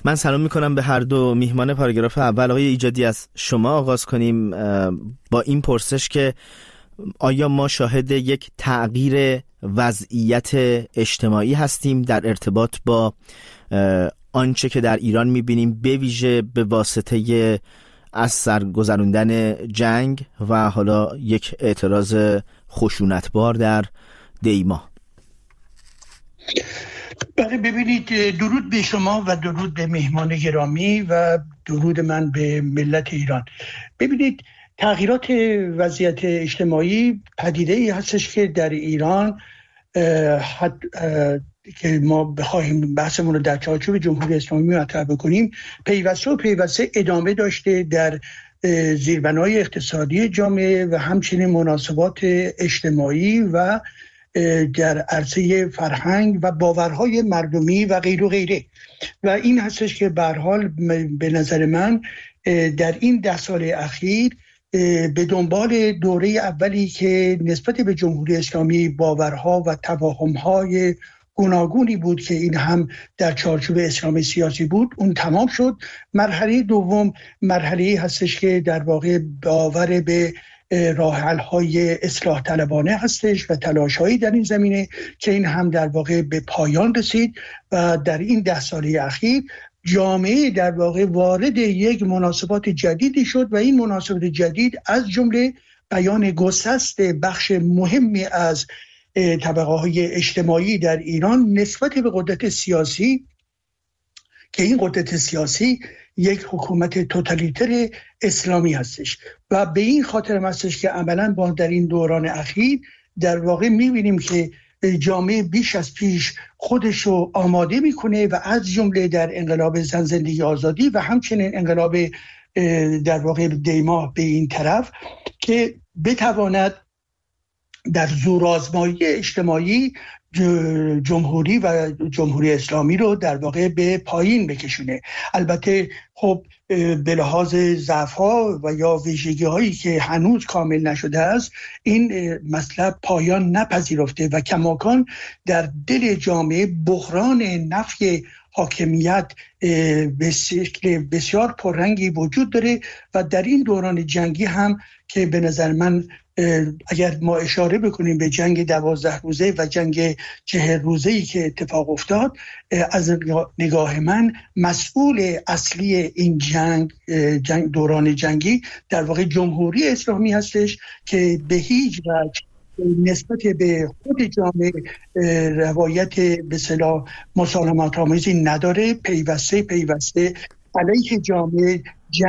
من سلام میکنم به هر دو میهمان پاراگراف اول. آقای ایجادی، از شما آغاز کنیم با این پرسش که آیا ما شاهد یک تغییر وضعیت اجتماعی هستیم در ارتباط با آنچه که در ایران میبینیم، به ویژه به واسطه از سرگذروندن جنگ و حالا یک اعتراض خشونتبار در دیما؟ بله، ببینید، درود به شما و درود به مهمان گرامی و درود من به ملت ایران. ببینید، تغییرات وضعیت اجتماعی پدیده ای هستش که در ایران که ما بخواهیم بحثمون رو در چارچوب جمهوری اسلامی مطرح بکنیم، پیوسته ادامه داشته در زیربنای اقتصادی جامعه و همچنین مناسبات اجتماعی و در عرصه فرهنگ و باورهای مردمی و غیر و غیره. و این هستش که به هر حال به نظر من در این 10 سال اخیر به دنبال دوره اولی که نسبت به جمهوری اسلامی باورها و توهمهای گوناگونی بود که این هم در چارچوب اسلام سیاسی بود، اون تمام شد. مرحله دوم مرحله هستش که در واقع باور به راه حل‌های اصلاح طلبانه هستش و تلاش‌هایی در این زمینه که این هم در واقع به پایان رسید و در این 10 ساله اخیر جامعه در واقع وارد یک مناسبات جدیدی شد و این مناسبات جدید از جمله بیان گسست بخش مهمی از طبقه‌های اجتماعی در ایران نسبت به قدرت سیاسی، که این قدرت سیاسی یک حکومت توتالیتر اسلامی هستش و به این خاطر هستش که عملاً با در این دوران اخیر در واقع می‌بینیم که جامعه بیش از پیش خودش رو آماده میکنه و از جمله در انقلاب زن زندگی آزادی و همچنین انقلاب در واقع دیما به این طرف که بتواند در زورآزمایی اجتماعی جمهوری و جمهوری اسلامی رو در واقع به پایین بکشونه. البته خب به لحاظ ضعف‌ها و یا ویژگی‌هایی که هنوز کامل نشده است، این مطلب پایان نپذیرفته و کماکان در دل جامعه بحران نفی حاکمیت به شکل بسیار پررنگی وجود داره و در این دوران جنگی هم که به نظر من اگر ما اشاره بکنیم به جنگ 12 روزه و جنگ 40 روزه‌ای که اتفاق افتاد، از نگاه من مسئول اصلی این جنگ دوران جنگی در واقع جمهوری اسلامی هستش که به هیچ وجه نسبت به خود جامعه روایت به اصطلاح مسالمت آمیزی نداره. پیوسته علیه جامعه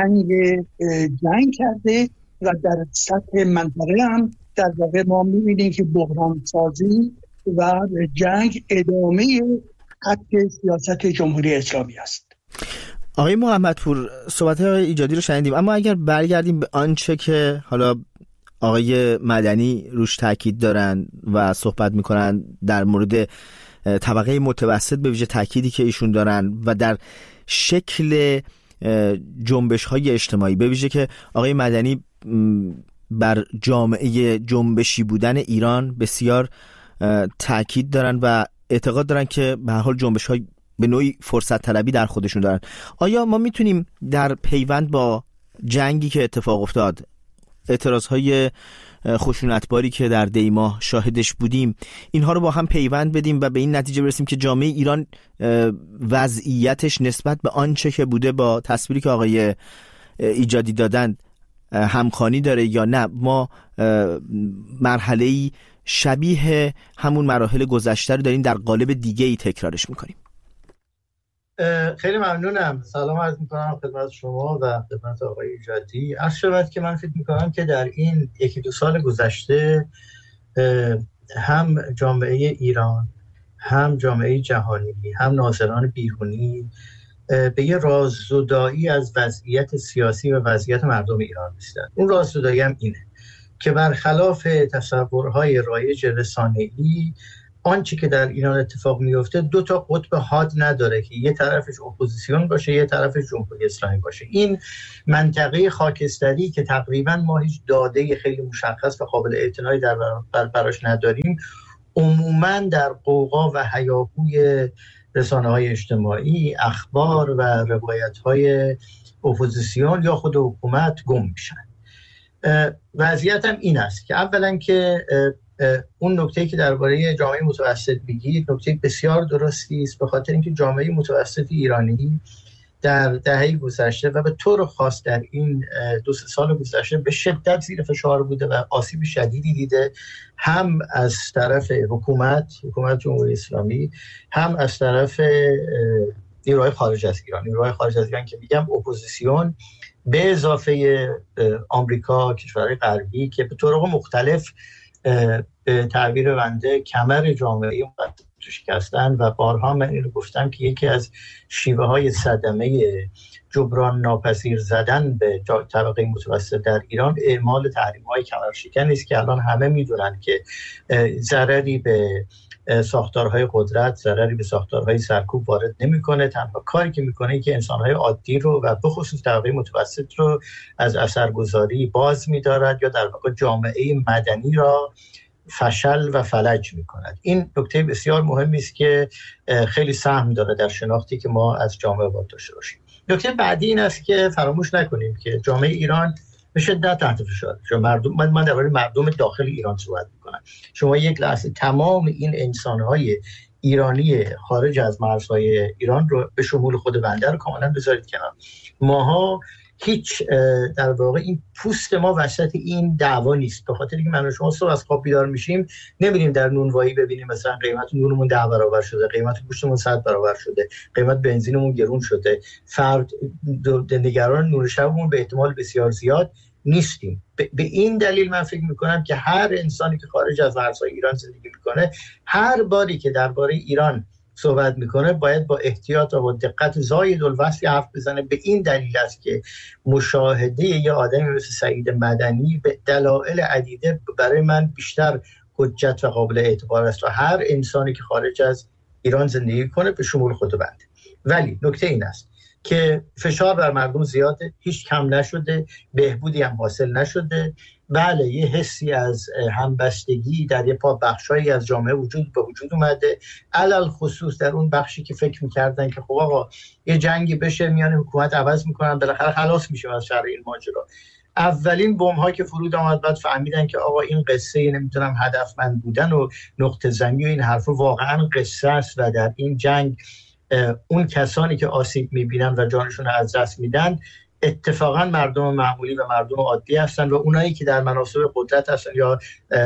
جنگ کرده و در سطح منطقه هم در واقع ما می‌بینیم که بحران سازی و جنگ ادامه خط سیاست جمهوری اسلامی است. آقای محمدپور، صحبت‌های ایجادی رو شنیدیم، اما اگر برگردیم به آنچه که حالا آقای مدنی روش تاکید دارن و صحبت میکنن در مورد طبقه متوسط، به ویژه تاکیدی که ایشون دارن و در شکل جنبش‌های اجتماعی، به ویژه که آقای مدنی بر جامعه جنبشی بودن ایران بسیار تاکید دارن و اعتقاد دارن که به هر حال جنبش‌های به نوعی فرصت طلبی در خودشون دارن. آیا ما میتونیم در پیوند با جنگی که اتفاق افتاد، اعتراضهای خشونتباری که در دیما شاهدش بودیم، اینها رو با هم پیوند بدیم و به این نتیجه برسیم که جامعه ایران وضعیتش نسبت به آنچه که بوده با تصویری که آقای ایجادی دادن همخوانی داره یا نه ما مرحله‌ای شبیه همون مراحل گذشته رو داریم در قالب دیگه‌ای تکرارش میکنیم؟ خیلی ممنونم. سلام عرض میکنم خدمت شما و خدمت آقای ایجادی. عرض شود که من فکر میکنم که در این 1-2 سال گذشته هم جامعه ایران، هم جامعه جهانی، هم ناظران بیرونی به یه راززدایی از وضعیت سیاسی و وضعیت مردم ایران رسیدن. اون راززدایی هم اینه که برخلاف تصورهای رایج رسانه‌ای، آنچه که در ایران اتفاق میفته 2 تا قطب حاد نداره که یه طرفش اپوزیسیون باشه، یه طرفش جمهوری اسلامی باشه. این منطقه خاکستری که تقریبا ما هیچ داده خیلی مشخص و قابل اعتنایی براش نداریم، عموما در قوقا و هیاهوی رسانه‌های اجتماعی، اخبار و روایت‌های اپوزیسیون یا خود حکومت گم میشن. وضعیت هم این است که اولا که اون نکته‌ای که درباره جامعه متوسط میگید نکته بسیار درستی است، به خاطر اینکه جامعه متوسط ایرانی در دهه گذشته و به طور خاص در این 2-3 سال گذشته به شدت زیر فشار بوده و آسیب شدیدی دیده، هم از طرف حکومت جمهوری اسلامی، هم از طرف نیروهای خارج از ایران. نیروهای خارج از ایران که میگم اپوزیسیون، به اضافه آمریکا، کشورهای غربی که به طرق مختلف به تعبیر بنده کمر جامعه شکستن و بارها من اینو گفتم که یکی از شیوه های صدمه جبران ناپذیر زدن به طبقه متوسط در ایران اعمال تحریم های کمرشکن است که الان همه میدونن که ضرری به ساختارهای قدرت، ضرری به ساختارهای سرکوب وارد نمیکنه. تنها کاری که میکنه که انسانهای عادی رو و به خصوص طبقه متوسط رو از اثرگذاری باز می‌دارد یا در واقع جامعه مدنی را فشل و فلج می‌کند. این نکته بسیار مهمی است که خیلی سهم داره در شناختی که ما از جامعه باید داشته باشیم. نکته بعدی این است که فراموش نکنیم که جامعه ایران به شدت تحت فشار. من درباره مردم داخل ایران صحبت میکنم. شما یک لحظه تمام این انسان‌های ایرانی خارج از مرزهای ایران رو به شمول خود بنده رو کاملا بذارید کنار. ماها هیچ در واقع این پوست ما وسط این دعوا نیست، به خاطر اینکه من و شما صبح از خواب بیدار میشیم نمیریم در نونوایی ببینیم مثلا قیمت نونمون 10 برابر شده، قیمت گوشتمون 100 برابر شده، قیمت بنزینمون گرون شده. فرد نگران نون شبمون به احتمال بسیار زیاد نیستیم. به این دلیل من فکر میکنم که هر انسانی که خارج از مرزهای ایران زندگی میکنه هر باری که درباره ایران صحبت میکنه باید با احتیاط و با دقت زاید الوصف حرف بزنه. به این دلیل است که مشاهده یه آدمی مثل سعید مدنی به دلایل عدیده برای من بیشتر حجت و قابل اعتبار است و هر انسانی که خارج از ایران زندگی کنه به شمول خود بنده. ولی نکته این است که فشار بر مردم زیاده، هیچ کم نشده، بهبودی هم حاصل نشده. بله یه حسی از همبستگی در یه بخشایی از جامعه به وجود اومده، علل خصوص در اون بخشی که فکر می‌کردن که خب آقا یه جنگی بشه میان حکومت عوض می‌کنن بالاخره خلاص میشه از شر این ماجرا. اولین بمب‌ها که فرود آمد بعد فهمیدن که آقا این قصه نمیدونم هدفمند بودن و نقطه زنی و این حرفا واقعا قصه است و در این جنگ اون کسانی که آسیب می‌بینن و جانشون از دست میدن اتفاقا مردم معمولی و مردم عادی هستن و اونایی که در مناصب قدرت هستن یا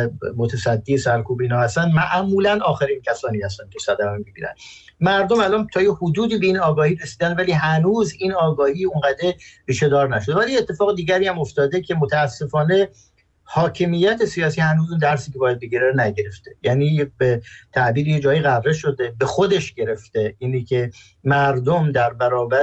متصدی سرکوب اینا هستن معمولا آخرین کسانی هستن که صدمه می‌بینن. مردم الان تا یه حدودی به این آگاهی رسیدن ولی هنوز این آگاهی اونقدر ریشه دار نشده. ولی اتفاق دیگری هم افتاده که متاسفانه حاکمیت سیاسی هنوز اون درسی که باید بگیره نگرفته. یعنی به تعبیر یه جایی غره شده، به خودش گرفته اینی که مردم در برابر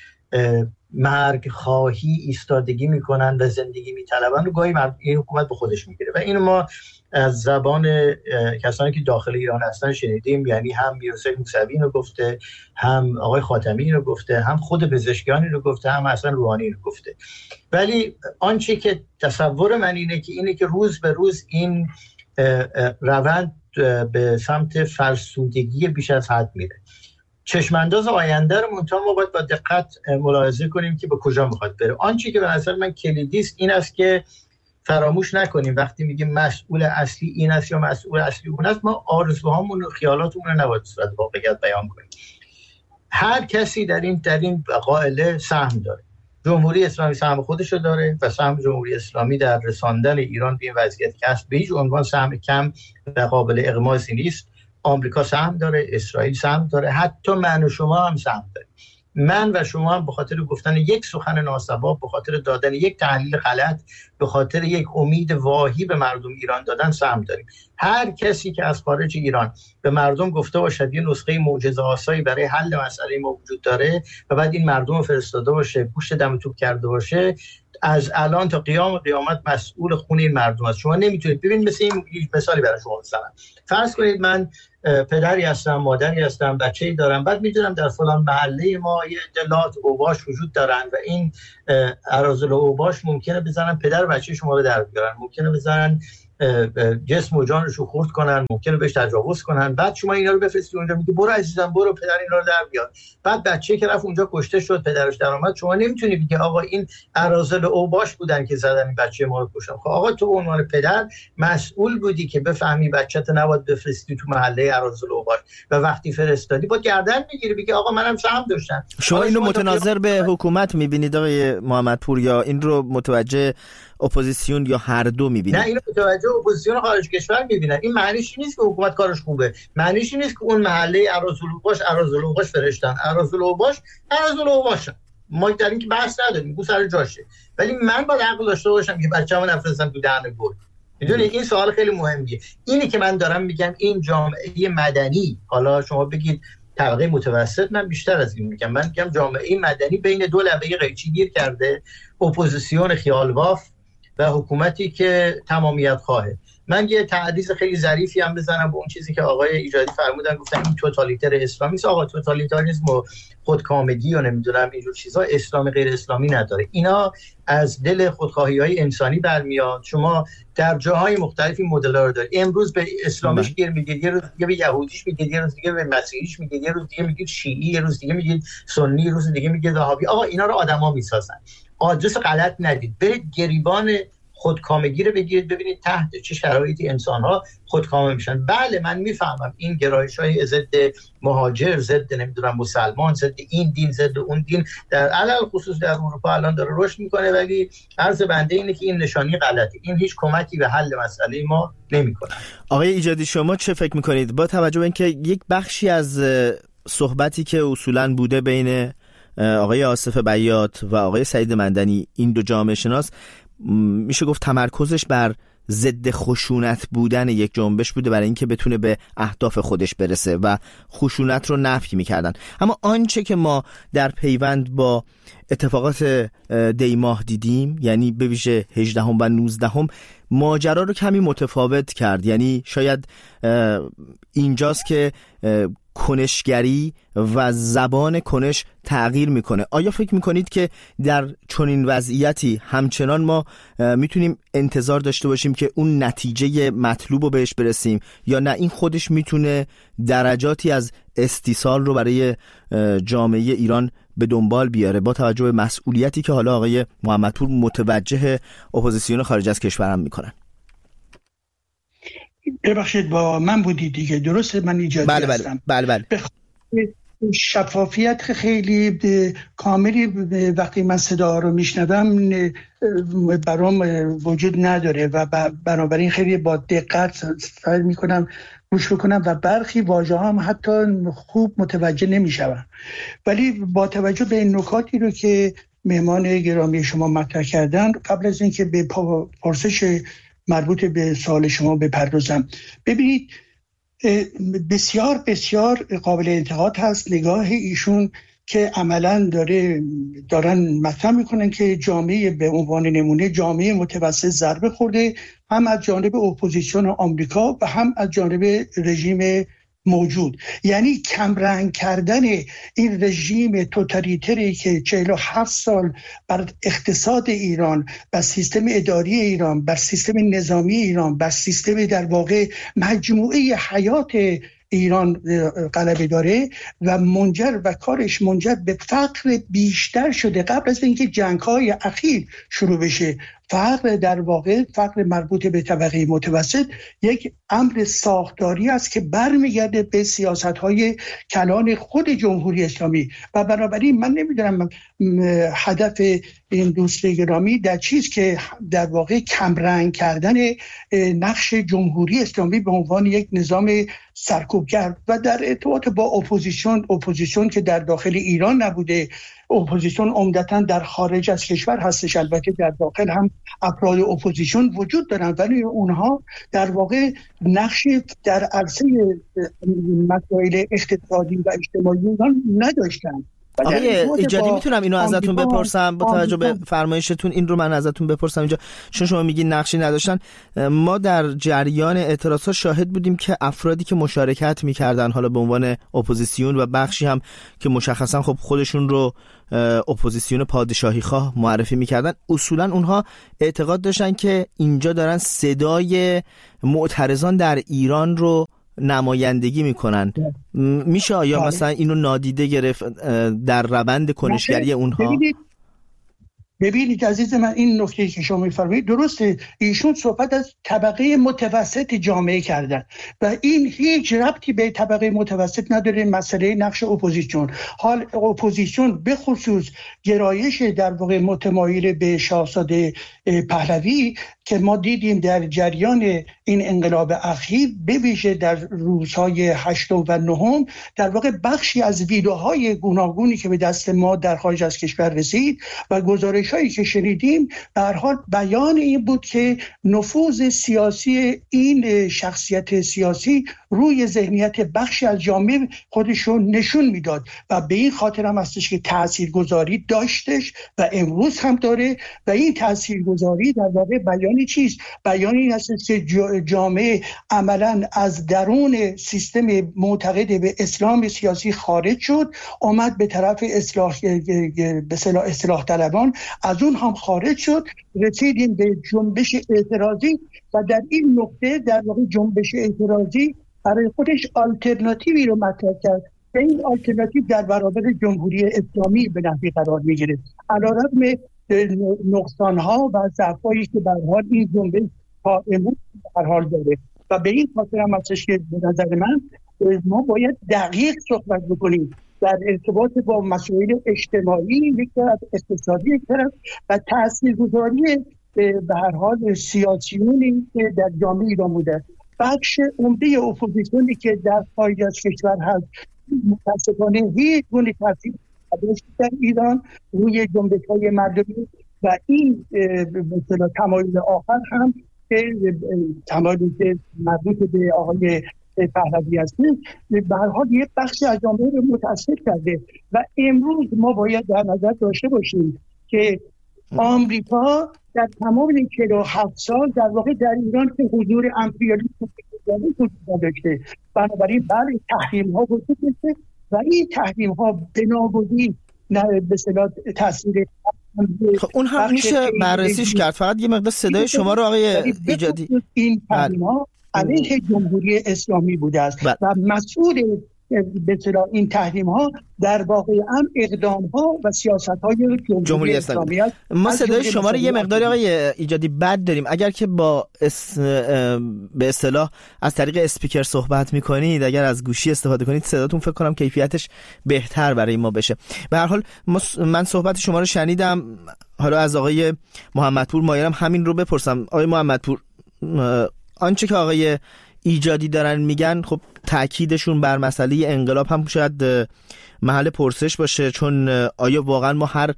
مرگ خواهی ایستادگی میکنن و زندگی میطلبن و گاهی این حکومت به خودش میگیره و اینو ما از زبان کسانی که داخل ایران هستن شنیدیم. یعنی هم میرحسین موسوی رو گفته، هم آقای خاتمی رو گفته، هم خود پزشکیانی رو گفته، هم حسن روحانی رو گفته. ولی آنچه که تصور من اینه که روز به روز این روند به سمت فرسودگی بیش از حد میره. چشمانداز آینده رو منتها ما باید با دقت ملاحظه کنیم که به کجا میخواد بره. آنچه که به نظر من کلیدی است این است که فراموش نکنیم وقتی میگیم مسئول اصلی این است یا مسئول اصلی اون است، ما آرزوهامون و خیالاتمون رو نباید صورت واقعیت بیان کنیم. هر کسی در این قائله سهم داره. جمهوری اسلامی سهم خودش رو داره و سهم جمهوری اسلامی در رساندن ایران به این وضعیت که هست به هیچ عنوان سهم کم و قابل اغماسی نیست. آمریکا سهم داره، اسرائیل سهم داره، حتی من و شما هم سهم داریم. من و شما هم به خاطر گفتن یک سخن ناسواب، به خاطر دادن یک تحلیل غلط، به خاطر یک امید واهی به مردم ایران دادن سهم داریم. هر کسی که از خارج ایران به مردم گفته باشد یه نسخه معجزه آسایی برای حل مسئله ما وجود داره و بعد این مردم رو فرستاده باشه، گوشت دم توپ کرده باشه، از الان تا قیام قیامت مسئول خون این مردم است. شما نمیتونید ببین مثل این مثالی برای شما بزنم. فرض کنید من پدری هستم، مادری هستم، بچه‌ای دارم، بعد میدونم در فلان محله ما یه اطلاعات اوباش وجود دارن و این اراذل اوباش ممکنه بزنن پدر و بچه شما رو در بیارن، ممکنه بزنن جسم و جانش رو خورد کنن، ممکنه بهش تجاوز کنن، بعد شما اینا رو بفرستی اونجا میگی برو عزیزم برو پدر اینا رو در بیار. بعد بچه که رفت اونجا کشته شد، پدرش در اومد، شما نمیتونی بگی آقا این اراذل اوباش بودن که زدن این بچه ما رو کشتن. خب آقا تو به عنوان پدر مسئول بودی که بفهمی بچه‌ت نباید بفرستی تو محله اراذل اوباش و وقتی فرستادی با گردن میگیری بگی آقا منم سهم داشتم. شما اینو متناظر به حکومت میبینید آقای محمدپور یا این رو متوجه اپوزیسیون یا هر دو میبینید؟ نه اینو متوجه اپوزیسیون خارج کشور میبینن. این معنیش نیست که حکومت کارش خوبه، معنیش نیست که اون محله اراذل اوباش فرستن. اراذل اوباش ما در این که بحث نداریم، بو سر جاشه، ولی من باید عقل داشته باشم که بچه‌مو نفرستم تو دهن گل. میدونی این سوال خیلی مهمیه. اینی که من دارم میگم این جامعه مدنی، حالا شما بگید طبقه متوسط، من بیشتر از این میگم، من میگم جامعه مدنی بین دو لبه قیچی گیر کرده، اپوزیسیون خیالواف و حکومتی که تمامیت خواهه. من یه تعریض خیلی ظریفی هم بزنم به اون چیزی که آقای ایجادی فرمودن، گفتن این توتالیتر اسلامی است. آقا توتالیتاریسم و خودکامگی و نمیدونم اینجور چیزا اسلام غیر اسلامی نداره. اینا از دل خودخواهی‌های انسانی برمیاد. شما در جاهای مختلفی مدل‌ها رو دارید. امروز به اسلامیش گیر میگید، یه روز دیگه به یهودیش میگید، یه روز دیگه به مسیحیش میگید، یه روز دیگه میگید شیعی، یه روز دیگه میگید سنی، یه روز دیگه میگید وهابی. آقا اینا رو آدما میسازن. آدرس غلط ندید. برید گریبان خودکامگی رو بگیرید، ببینید تحت چه شرایطی انسان‌ها خودکامه میشن. بله من میفهمم این گرایش‌های ضد مهاجر، ضد نمیدونم مسلمان، ضد این دین، ضد اون دین در علل خصوص در اروپا الان داره رشد میکنه، ولی عرض بنده اینه که این نشانی غلطه. این هیچ کمکی به حل مسئله ما نمیکنه. آقای ایجادی شما چه فکر میکنید با توجه به اینکه یک بخشی از صحبتی که اصولاً بوده بین آقای آصف بیات و آقای سعید مندنی، این دو جامعه شناس، میشه گفت تمرکزش بر ضد خشونت بودن یک جنبش بوده برای اینکه بتونه به اهداف خودش برسه و خشونت رو نفی میکردن. اما آنچه که ما در پیوند با اتفاقات دی ماه دیدیم، یعنی به ویژه 18 و 19 ماجرا رو کمی متفاوت کرد. یعنی شاید اینجاست که کنشگری و زبان کنش تغییر میکنه. آیا فکر میکنید که در چنین وضعیتی همچنان ما میتونیم انتظار داشته باشیم که اون نتیجه مطلوب رو بهش برسیم، یا نه این خودش میتونه درجاتی از استیصال رو برای جامعه ایران به دنبال بیاره با توجه به مسئولیتی که حالا آقای محمدپور متوجه اپوزیسیون خارج از کشور هم میکنن؟ ببخشید با من بودید دیگه، درسته؟ من ایجادی هستم. بله. شفافیت خیلی کاملی وقتی من صدا رو میشنوم برام وجود نداره و بنابراین خیلی با دقت سعی میکنم گوش بکنم و برخی واژه هم حتی خوب متوجه نمیشوم. ولی با توجه به این نکاتی رو که مهمان گرامی شما مطرح کردن، قبل از اینکه به پرسش مربوط به سوال شما بپردازم، ببینید بسیار بسیار قابل انتقاد هست نگاه ایشون که عملاً دارن مطرح میکنن که جامعه به عنوان نمونه جامعه متوسط ضربه خورده، هم از جانب اپوزیسیون آمریکا و هم از جانب رژیم موجود. یعنی کمرنگ کردن این رژیم توتالیتری که 47 سال بر اقتصاد ایران، بر سیستم اداری ایران، بر سیستم نظامی ایران، بر سیستم در واقع مجموعه حیات ایران غلبه داره و کارش منجر به فقر بیشتر شده. قبل از اینکه جنگ‌های اخیر شروع بشه، در واقع فقر مربوط به طبقه متوسط یک امر ساختاری است که برمیگرده به سیاست‌های کلان خود جمهوری اسلامی و بنابراین من نمیدونم هدف این دوست گرامی در چیز که در واقع کمرنگ کردن نقش جمهوری اسلامی به عنوان یک نظام سرکوبگر و در ارتباط با اپوزیسیون که در داخل ایران نبوده، اپوزیسیون عمدتاً در خارج از کشور هستش. البته در داخل هم افراد اپوزیسیون وجود دارن ولی اونها در واقع نقشی در عرصه مسائل اقتصادی و اجتماعی نداشتن آقای ایجادی میتونم اینو ازتون بپرسم با توجه به فرمایشتون؟ این رو من ازتون بپرسم اینجا، چون شما میگین نقشی نداشتن. ما در جریان اعتراضات شاهد بودیم که افرادی که مشارکت میکردن حالا به عنوان اپوزیسیون و بخشی هم که مشخصا خب خودشون رو اپوزیسیون پادشاهی خواه معرفی میکردن، اصولا اونها اعتقاد داشتن که اینجا دارن صدای معترضان در ایران رو نمایندگی میکنن. میشه آیا مثلا اینو نادیده گرفت در روند کنشگری اونها؟ ببینید عزیز من، این نکته که شما میفرمایید درسته. ایشون صحبت از طبقه متوسط جامعه کردن و این هیچ ربطی به طبقه متوسط نداره. مسئله نقش اپوزیسیون، حال اپوزیسیون به خصوص گرایش در واقع متمایل به شاهزاده پهلوی که ما دیدیم در جریان این انقلاب اخیر، به ویژه در روزهای 8 و 9 در واقع بخشی از ویدوهای گوناگونی که به دست ما در خارج از کشور رسید و گزارش‌هایی که شنیدیم، به هر حال بیان این بود که نفوذ سیاسی این شخصیت سیاسی روی ذهنیت بخشی از جامعه خودشون نشون میداد و به این خاطر هم هستش که تاثیرگذاری داشتش و امروز هم داره. و این تاثیرگذاری در واقع بیانی چیست؟ بیانی این هست که جامعه عملاً از درون سیستم معتقد به اسلام سیاسی خارج شد، آمد به طرف اصلاح طلبان، از اون هم خارج شد، رسیدیم به جنبش اعتراضی و در این نقطه در واقع جنبش اعتراضی برای خودش آلترناتیوی رو مطرح کرد. این آلترناتیو در برابر جمهوری اسلامی به نحوی قرار می‌گیره. علیرغم نقصان‌ها و ضعف‌هایی که به هر حال این جنبش تا امروز به هر حال داره و به این خاطر هم هستش که به نظر من ما باید دقیق صحبت بکنیم در ارتباط با مسائل اجتماعی یک طرف، اقتصادی یک طرف و تاثیرگذاری به هر حال سیاسیونی که در جامعه ایران بوده. بخش عمده اپوزیسیونی که در خارج از کشور هست متاسفانه هیچ گونه تاثیر نداشت در ایران روی جنبش‌های مردمی و این مثلا تمایل آخر هم که تمایلی که مربوط به آقای پهلوی هست به هر حال یک بخشی از جامعه رو متاثر کرده و امروز ما باید در نظر داشته باشیم که آمریکا در تمام این 47 سال در واقع در ایران که حضور امپریالیسم وجود داشته، بنابراین بله تحریم ها وجود داشته و این تحریم ها بنابودی به اصطلاح تاثیر اون هم میشه بررسیش کرد. فقط یه مقدار صدای شما رو آقای ایجادی، این تحریم ها علیه جمهوری اسلامی بوده است و مسئول به اصطلاح این تحریم ها در واقع هم اقدام ها و سیاست های جمهوری اسلامی است. ما صدای شما رو یه مقداری آقای ایجادی بد داریم. اگر که با به اصطلاح از طریق اسپیکر صحبت میکنید، اگر از گوشی استفاده کنید، صداتون فکر کنم کیفیتش بهتر برای ما بشه. به هر حال من صحبت شما رو شنیدم. حالا از آقای محمدپور مایلم همین رو بپرسم. آقای محمدپور، آنچه که آقای ایجادی دارن میگن خب تأکیدشون بر مسئله انقلاب هم شاید محل پرسش باشه، چون آیا واقعا ما هر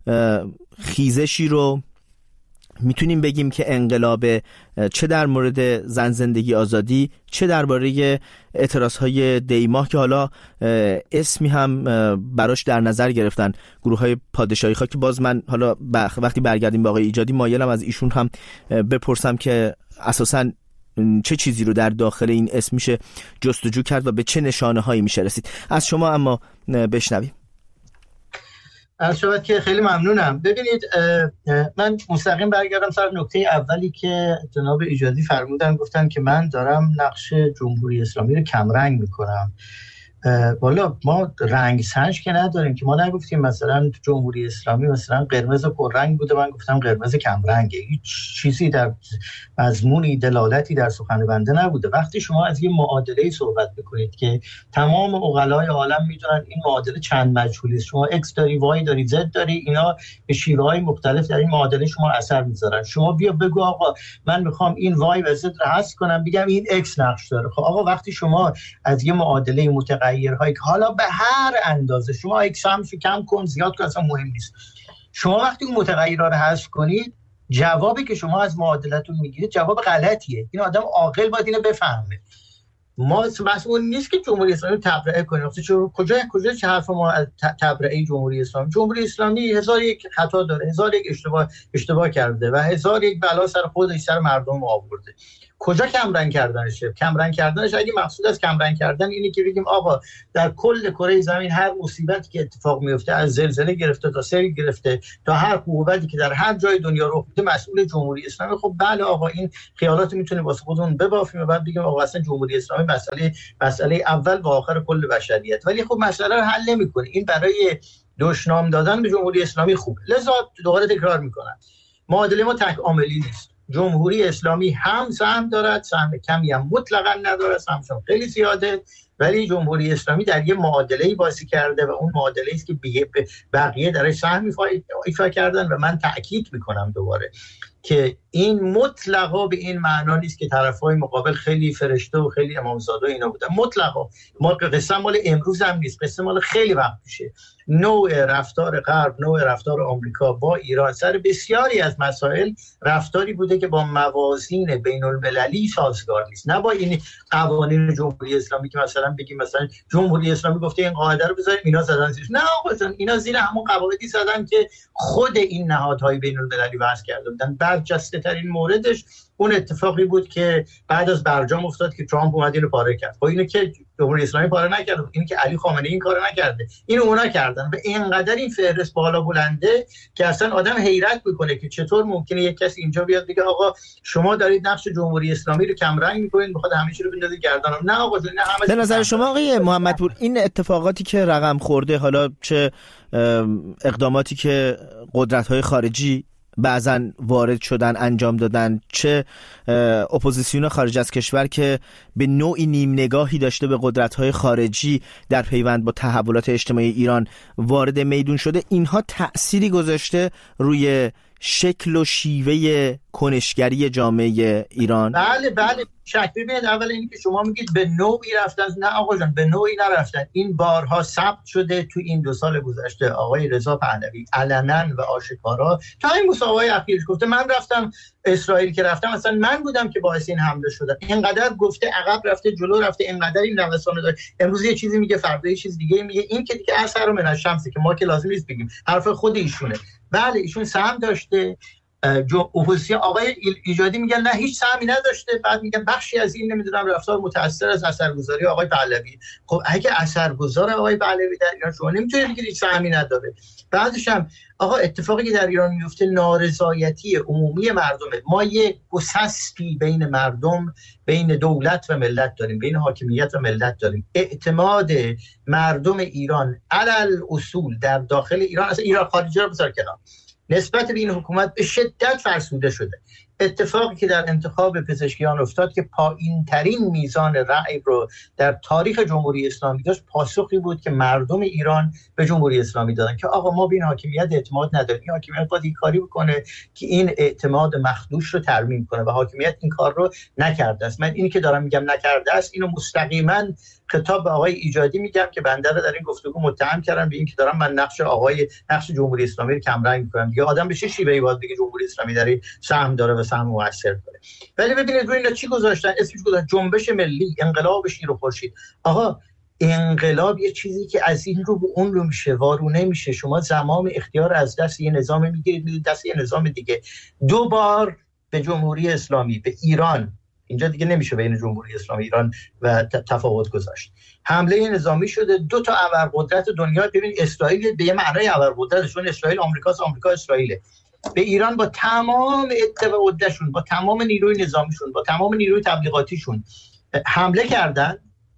خیزشی رو میتونیم بگیم که انقلاب، چه در مورد زن زندگی آزادی، چه درباره اعتراضهای دیماه که حالا اسمی هم براش در نظر گرفتن گروه‌های پادشاهی خواه، که باز من حالا وقتی برگردیم به آقای ایجادی مایلم از ایشون هم بپرسم که اساساً چه چیزی رو در داخل این اسم میشه جستجو کرد و به چه نشانه هایی میشه رسید. از شما اما بشنویم. از شما که خیلی ممنونم. ببینید من مستقیم برگردم سر نکته اولی که جناب ایجادی فرمودن، گفتن که من دارم نقش جمهوری اسلامی رو کمرنگ میکنم. والا ما رنگ سنج که نداریم که، ما نگفتیم مثلا جمهوری اسلامی مثلا قرمز پررنگ بوده من گفتم قرمز کمرنگه. هیچ چیزی در مضمونی دلالتی در سخن بنده نبوده. وقتی شما از یه معادله صحبت بکنید که تمام عقلای عالم میدونن این معادله چند مجهولی است، شما x داری y داری z داری، اینا به شیوه‌های مختلف در این معادله شما اثر میذارن. شما بیا بگو آقا من میخوام این y و z رو حذف کنم، بگم این x نقش داره. خب آقا وقتی شما از یه معادله متغیرهایی که حالا به هر اندازه شما ایکس هم کم کن زیاد کن اصلا مهم نیست، شما وقتی اون متغیرها رو حذف کنید، جوابی که شما از معادلتون میگیرید جواب غلطیه. این آدم عاقل باید اینو بفهمه. ما مسئول نیست که جمهوری اسلامی تبرئه کنیم. کجا چه حرف ما از تبرئه جمهوری اسلامی؟ جمهوری اسلامی 1001 خطا داره، 1001 اشتباه کرده و 1001 بلا سر خودش سر مردم آورده. کجا کمرنگ کردنشه؟ کمرنگ کردنش اگه مقصود از کمرنگ کردن اینه که بگیم آقا در کل کره زمین هر مصیبتی که اتفاق میفته، از زلزله گرفته تا سیل گرفته تا هر قوتی که در هر جای دنیا رخ بده، مسئول جمهوری اسلامی. خب بله آقا، این خیالات میتونه واسه خودمون ببافیم و بعد بگیم آقا اصلا جمهوری اسلامی مسئله اول و آخر کل بشریت، ولی خب مسئله رو حل نمیکنه. این برای دشنام دادن به جمهوری اسلامی خوب. لذا دوباره تکرار میکنم، معادله ما تک عاملی نیست. جمهوری اسلامی هم سهم دارد، سهم کمی هم مطلقاً ندارد، سهمش خیلی زیاده، ولی جمهوری اسلامی در یه معادله‌ای بازی کرده و اون معادله‌ای است که بقیه درش سهم ایفا کردن و من تأکید میکنم دوباره که این مطلقا به این معنا نیست که طرفای مقابل خیلی فرشته و خیلی امامزاده اینا بودن. مطلقا ما قصه مال امروز هم نیست، قصه مال خیلی وقت پیشه. نوع رفتار غرب، نوع رفتار آمریکا با ایران سر بسیاری از مسائل رفتاری بوده که با موازین بین المللی سازگار نیست، نه با این قوانین جمهوری اسلامی که مثلا بگیم مثلا جمهوری اسلامی گفته این قاعده رو بذاریم اینا زدن زیرش. نه آقا جان، اینا زیر همون قواعدی زدن که خود این نهادهای بین المللی وضع کرده بودن. برجسته ترین موردش اون اتفاقی بود که بعد از برجام افتاد که ترامپ اومد اینو پاره کرد. خب اینو که جمهوری اسلامی پاره نکرده، اینو که علی خامنه‌ای این کارو نکرده، اینو اونا کردن. به اینقدر این فهرست بالا بلنده که اصلا آدم حیرت میکنه که چطور ممکنه یک کسی اینجا بیاد بگه آقا شما دارید نقش جمهوری اسلامی رو کمرنگ میکنید، میخواد همه چی رو بندازید گردن. نه آقا، نه همه. به نظر شما آقای محمدپور این اتفاقاتی که رقم خورده، حالا چه اقداماتی که قدرت‌های خارجی بعضا وارد شدن انجام دادن، چه اپوزیسیون خارج از کشور که به نوعی نیم نگاهی داشته به قدرت‌های خارجی در پیوند با تحولات اجتماعی ایران وارد میدون شده، اینها تأثیری گذاشته روی شکل و شیوه کنشگری جامعه ایران؟ بله شک. ببینید، اول اینی که شما میگید به نوعی رفتن، نه آقا جان، به نوعی نرفتن. این بارها ثبت شده تو این 2 سال گذشته. آقای رضا پهلوی علنا و آشکارا تا این مسابقه اخیرش گفته من رفتم اسرائیل، که رفتم اصلا من بودم که باعث این حمله شده. اینقدر گفته عقب رفته جلو رفته، اینقدر این نوسان داره. امروز یه چیزی میگه، فردا یه چیز دیگه میگه. این که دیگه اثر من الشمس که ما که لازم نیست بگیم، حرف خود ایشونه. بله ایشون سهم داشته. اپوزیسیون آقای ایجادی میگن نه هیچ سهمی نداشته، بعد میگن بخشی از این نمیدونم رفتار متأثر از اثرگذاری آقای پهلوی. خب اگه اثرگذار آقای پهلوی در ایران، شما نمیتونید بگید هیچ سهمی نداره. بعدش هم آقا اتفاقی که در ایران میفته نارضایتی عمومی مردمه. ما یه گسستی بین مردم، بین دولت و ملت داریم، بین حاکمیت و ملت داریم. اعتماد مردم ایران علل اصول در داخل ایران، اصلا ایران خارجی رو بذار کنار، نسبت به این حکومت به شدت فرسوده شده. اتفاقی که در انتخاب پزشکیان افتاد که پایین ترین میزان رأی رو در تاریخ جمهوری اسلامی داشت، پاسخی بود که مردم ایران به جمهوری اسلامی دادن که آقا ما به این حاکمیت اعتماد نداریم، این حاکمیت باید این کاری بکنه که این اعتماد مخدوش رو ترمیم کنه و حاکمیت این کار رو نکرده است. من اینی که دارم میگم نکرده است، اینو مستقیما خطاب به آقای ایجادی میگم که بنده رو در این گفتگو متهم کردن به این که دارم من نقش جمهوری اسلامی رو کمرنگ میکنم. دیگه آدم به چه شیوهی باید بگه جمهوری اسلامی در سهم داره و سهم موثر داره؟ ولی ببینید روی اینا چی گذاشتن، اسمش گذاشتن جنبش ملی، انقلاب شیر و خورشید. آقا انقلاب یه چیزی که از این رو به اون رو میشه، وارونه میشه. شما زمام اختیار از دست یه نظام میگیرید دست یه نظام دیگه. 2 بار به جمهوری اسلامی، به ایران، اینجا دیگه نمیشه بین جمهوری اسلامی ایران و تفاوت گذاشت، حمله نظامی شده. 2 تا ابرقدرت دنیا، ببین اسرائیل به یه معنای ابرقدرتشون، اسرائیل آمریکاست، آمریکا اسرائیل، به ایران با تمام اتباعشون، با تمام نیروی نظامیشون، با تمام نیروی تبلیغاتیشون حمله کردن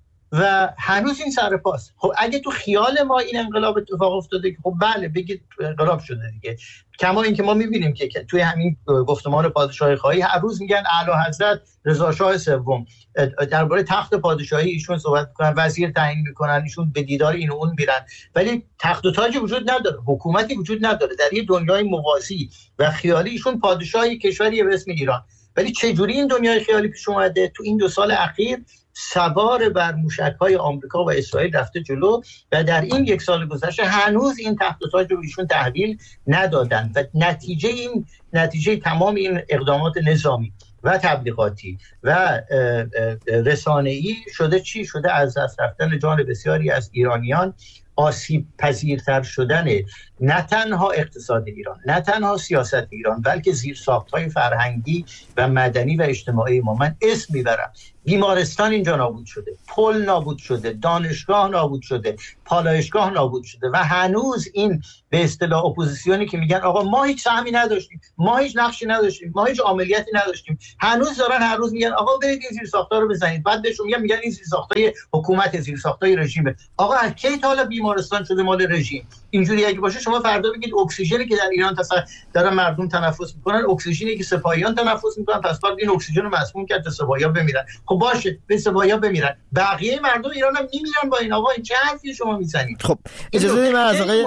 و هنوز این سر پاست. خب اگه تو خیال ما این انقلاب اتفاق افتاده که خب بله بگید انقلاب شده دیگه. کما اینکه ما می‌بینیم که توی همین گفتمان پادشاهی خواهی هر روز میگن اعلی حضرت رضا شاه سوم درباره تخت پادشاهی ایشون صحبت میکنن، وزیر تعیین میکنن، ایشون به دیدار این و اون میرن، ولی تخت و تاجی وجود نداره، حکومتی وجود نداره. در یه دنیای موازی و خیالی ایشون پادشاهی کشوری به اسم ایران. ولی چجوری این دنیای خیالی پیش اومده؟ تو این 2 سال اخیر سوار بر موشک‌های آمریکا و اسرائیل رفته جلو و در این 1 سال گذشته هنوز این تخت و تاج رو ایشون تحویل ندادن و نتیجه تمام این اقدامات نظامی و تبلیغاتی و رسانه‌ای شده چی؟ شده از دست رفتن جان بسیاری از ایرانیان، آسیب پذیرتر شدن نه تنها اقتصاد ایران، نه تنها سیاست ایران، بلکه زیرساخت‌های فرهنگی و مدنی و اجتماعی ما. من اسم میبرم، بیمارستان اینجا نابود شده، پل نابود شده، دانشگاه نابود شده، پالایشگاه نابود شده و هنوز این به اصطلاح اپوزیسیونی که میگن آقا ما هیچ سهمی نداشتیم، ما هیچ نقشی نداشتیم، ما هیچ عملیاتی نداشتیم، هنوز دارن هر روز میگن آقا برید این زیرساخت‌ها رو بزنید. بعد بهشون میگن این زیرساخت‌های حکومت، زیرساخت‌های رژیمه. آقا از کی تا حالا بیمارستان شده مال رژیم؟ اینجوری اگه باشه شما فردا بگید اکسیژنی که در ایران دارن مردم تنفس میکنن اکسیژنی که سپاهیان تنفس میکنن، پس بعد این اکسیژن رو مسموم کرد تا سپاهیان بمیرن. خب باشه، به سپاهیان بمیرن، بقیه مردم ایران هم میمیرن با این. آقا این چه حرفی شما میزنید؟ خب اجازه بدید من از آقای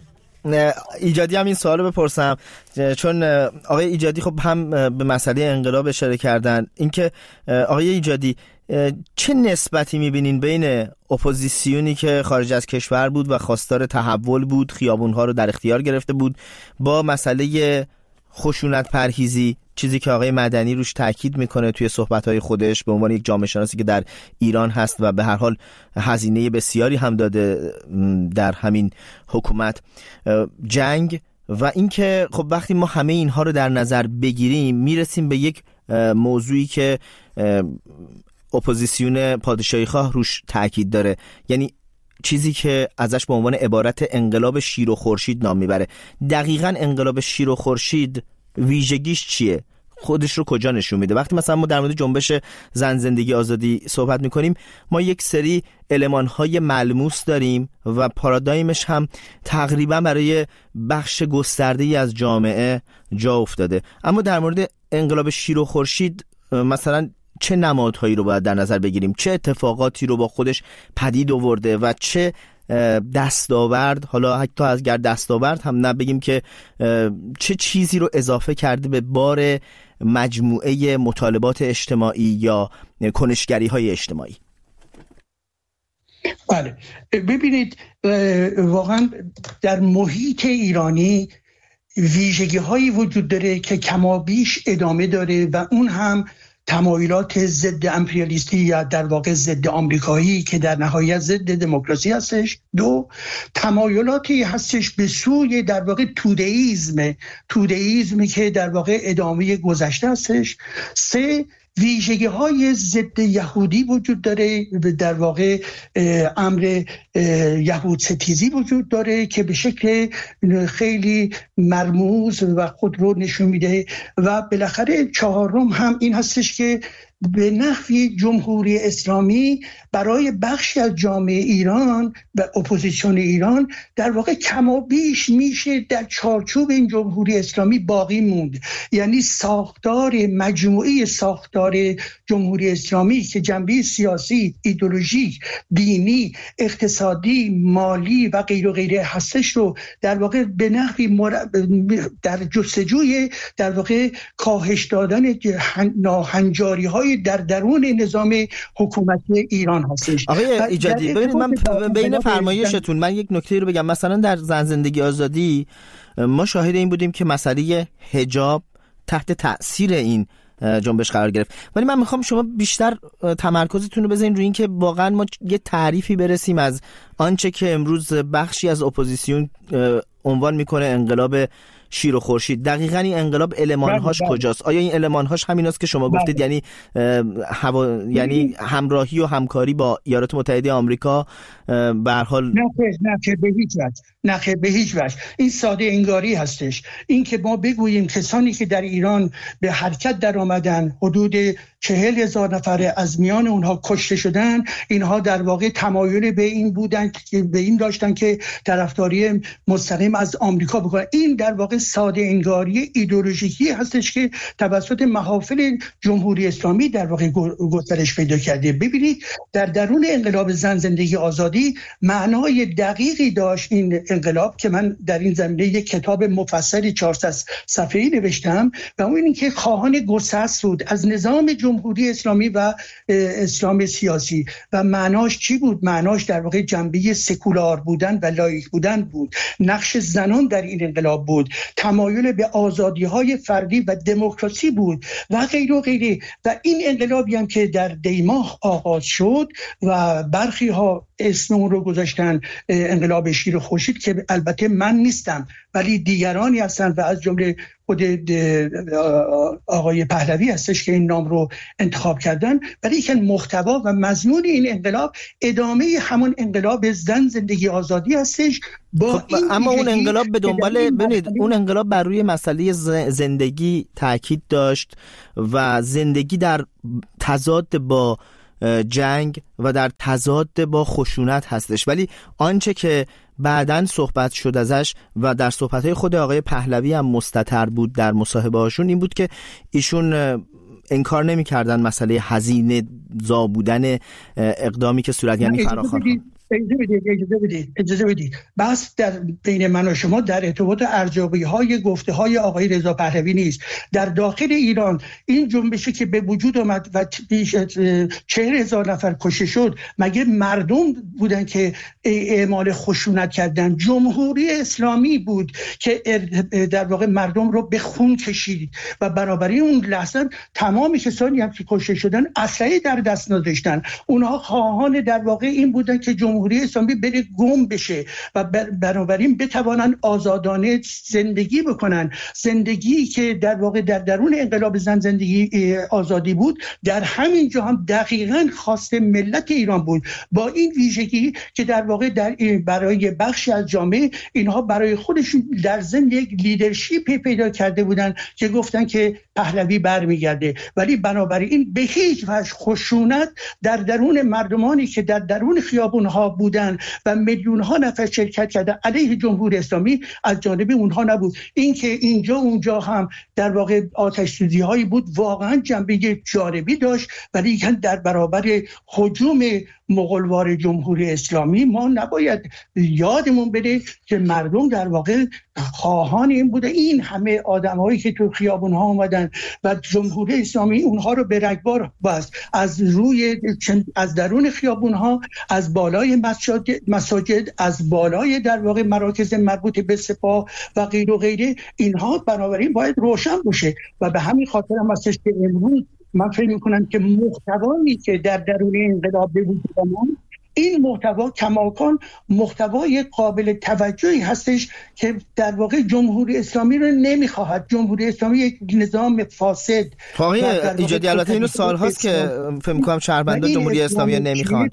ایجادی هم این سوالو بپرسم، چون آقای ایجادی خب هم به مسئله انقلاب اشاره کردن. اینکه آقای ایجادی چه نسبتی میبینین بین اپوزیسیونی که خارج از کشور بود و خواستار تحول بود، خیابونها رو در اختیار گرفته بود، با مسئله خشونت پرهیزی، چیزی که آقای مدنی روش تاکید میکنه توی صحبت‌های خودش به عنوان یک جامعه شناسی که در ایران هست و به هر حال هزینه بسیاری هم داده در همین حکومت جنگ، و اینکه خب وقتی ما همه اینها رو در نظر بگیریم میرسیم به یک موضوعی که اپوزیسیون پادشاهی خواه روش تاکید داره، یعنی چیزی که ازش به عنوان عبارت انقلاب شیر و خورشید نام میبره. دقیقاً انقلاب شیر و خورشید ویژگیش چیه؟ خودش رو کجا نشون میده؟ وقتی مثلا ما در مورد جنبش زن زندگی آزادی صحبت میکنیم، ما یک سری المان‌های ملموس داریم و پارادایمش هم تقریبا برای بخش گسترده‌ای از جامعه جا افتاده. اما در مورد انقلاب شیر و خورشید مثلا چه نمادهایی رو باید در نظر بگیریم؟ چه اتفاقاتی رو با خودش پدید آورده و چه دستاورد، حالا حتی اگر دستاورد هم نبگیم که چه چیزی رو اضافه کرده به بار مجموعه مطالبات اجتماعی یا کنشگری های اجتماعی؟ بله، ببینید واقعا در محیط ایرانی ویژگی هایی وجود داره که کمابیش ادامه داره و اون هم تمایلات ضد امپریالیستی یا در واقع ضد آمریکایی که در نهایت ضد دموکراسی هستش. دو، تمایلاتی هستش به سوی در واقع تودئیزمی که در واقع ادامه گذشته هستش. سه، ویژگی های ضد یهودی وجود داره، در واقع امر یهود ستیزی وجود داره که به شکل خیلی مرموز و خود رو نشون میده. و بالاخره چهارم هم این هستش که به نحوی جمهوری اسلامی برای بخشی از جامعه ایران و اپوزیسیون ایران در واقع کم و بیش میشه در چارچوب این جمهوری اسلامی باقی موند. یعنی مجموعه ساختار جمهوری اسلامی که جنبه سیاسی، ایدئولوژیک، دینی، اقتصادی، مالی و غیر و غیره هستش رو در واقع به نحوی در جستجوی در واقع کاهش دادن ناهنجاری های در درون نظام حکومتی ایران هستش. آقای ایجادی ببینید، من بین فرمایشتون من یک نکته رو بگم. مثلا در زن زندگی آزادی ما شاهد این بودیم که مسئله حجاب تحت تأثیر این جنبش قرار گرفت، ولی من میخوام شما بیشتر تمرکزتون رو بذارین روی این که واقعا ما یه تعریفی برسیم از آنچه که امروز بخشی از اپوزیسیون عنوان میکنه انقلاب شیر و خورشید. دقیقاً این انقلاب المان‌هاش کجاست؟ آیا این المان‌هاش همیناست که شما گفتید؟ یعنی یعنی همراهی و همکاری با ایالات متحده آمریکا به هر حال؟ نه به هیچ وجه. این ساده انگاری هستش. این که ما بگوییم کسانی که در ایران به حرکت در آمدن حدود 40,000 نفر از میان اونها کشته شدن، اینها در واقع تمایل به این بودن که به این داشتن که طرفداری مستقیم از آمریکا بکنن. این در واقع ساده انگاری ایدئولوژیکی هستش که توسط محافل جمهوری اسلامی در واقع گسترش پیدا کرده. ببینید در درون انقلاب زن زندگی آزادی معنای دقیقی داشت این انقلاب که من در این زمینه یک کتاب مفصلی 400 صفحه‌ای نوشتم و اون این که خواهان گسست بود از نظام جمهوری اسلامی و اسلام سیاسی. و معناش چی بود؟ معناش در واقع جنبه سکولار بودن و لایق بودن بود. نقش زنان در این انقلاب بود. تمایل به آزادی‌های فردی و دموکراسی بود و غیره و غیره. و این انقلابی هم که در دیماه آغاز شد و برخی ها اسم اون رو گذاشتن انقلاب شیر خورشید، که البته من نیستم ولی دیگرانی هستن و از جمله خود آقای پهلوی هستش که این نام رو انتخاب کردن، ولی که محتوا و مضمون این انقلاب ادامه همون انقلاب زن زندگی آزادی هستش. با اما اون انقلاب به دنبال، ببینید اون انقلاب بر روی مسئله زندگی تاکید داشت و زندگی در تضاد با جنگ و در تضاد با خشونت هستش. ولی آنچه که بعداً صحبت شد ازش و در صحبت‌های خود آقای پهلوی هم مستتر بود در مصاحبه هاشون، این بود که ایشون انکار نمی‌کردن مسئله هزینه زا بودن اقدامی که صورت، یعنی فراخوان. اجازه بدید بس در بین من و شما در ارتباط ارزیابی‌های گفته‌های آقای رضا پهلوی نیست. در داخل ایران این جنبشی که به وجود آمد و بیش از 40,000 نفر کشته شد، مگه مردم بودن که اعمال خشونت کردن؟ جمهوری اسلامی بود که در واقع مردم رو به خون کشید و بنابراین اون لحظه تمام کسانی هم که کشته شدن اسلحه در دست نداشتن. اونها خواهان در واقع این بودن که جمهوری اسلامی بره گم بشه و بنابراین بتوانند آزادانه زندگی بکنن. زندگی که در واقع در درون انقلاب زن زندگی آزادی بود، در همین جا هم دقیقاً خواست ملت ایران بود، با این ویژگی که در واقع برای بخشی از جامعه اینها برای خودشون در ضمن یک لیدرشیپ پیدا کرده بودن که گفتن که پهلوی برمیگرده. ولی بنابراین به هیچ وجه خشونت در درون مردمانی که در درون خیابونها بودن و میلیون ها نفر شرکت کردن علیه جمهوری اسلامی از جانب اونها نبود. این که اینجا اونجا هم در واقع آتش سوزی هایی بود، واقعا جنبه جانبی داشت، ولی در برابر هجوم مغولوار جمهوری اسلامی ما نباید یادمون بره که مردم در واقع خواهان این بوده. این همه آدم‌هایی که تو خیابون‌ها اومدن و جمهوری اسلامی اونها رو به رگبار بست، از درون خیابون‌ها، از بالای مساجد، از بالای در واقع مراکز مربوط به سپاه و غیره و غیره. اینها بنابراین باید روشن باشه و به همین خاطر هم هستش که امروز من فکر می‌کنم که محتوایی که در درون انقلاب به وجود آمد، این محتوا کماکان محتوای قابل توجهی هستش که در واقع جمهوری اسلامی رو نمیخواهد. جمهوری اسلامی یک نظام فاسد. آقای ایجادی البته اینو سال‌هاست که فکر می‌کنم شهروندان جمهوری اسلامی نمیخوان.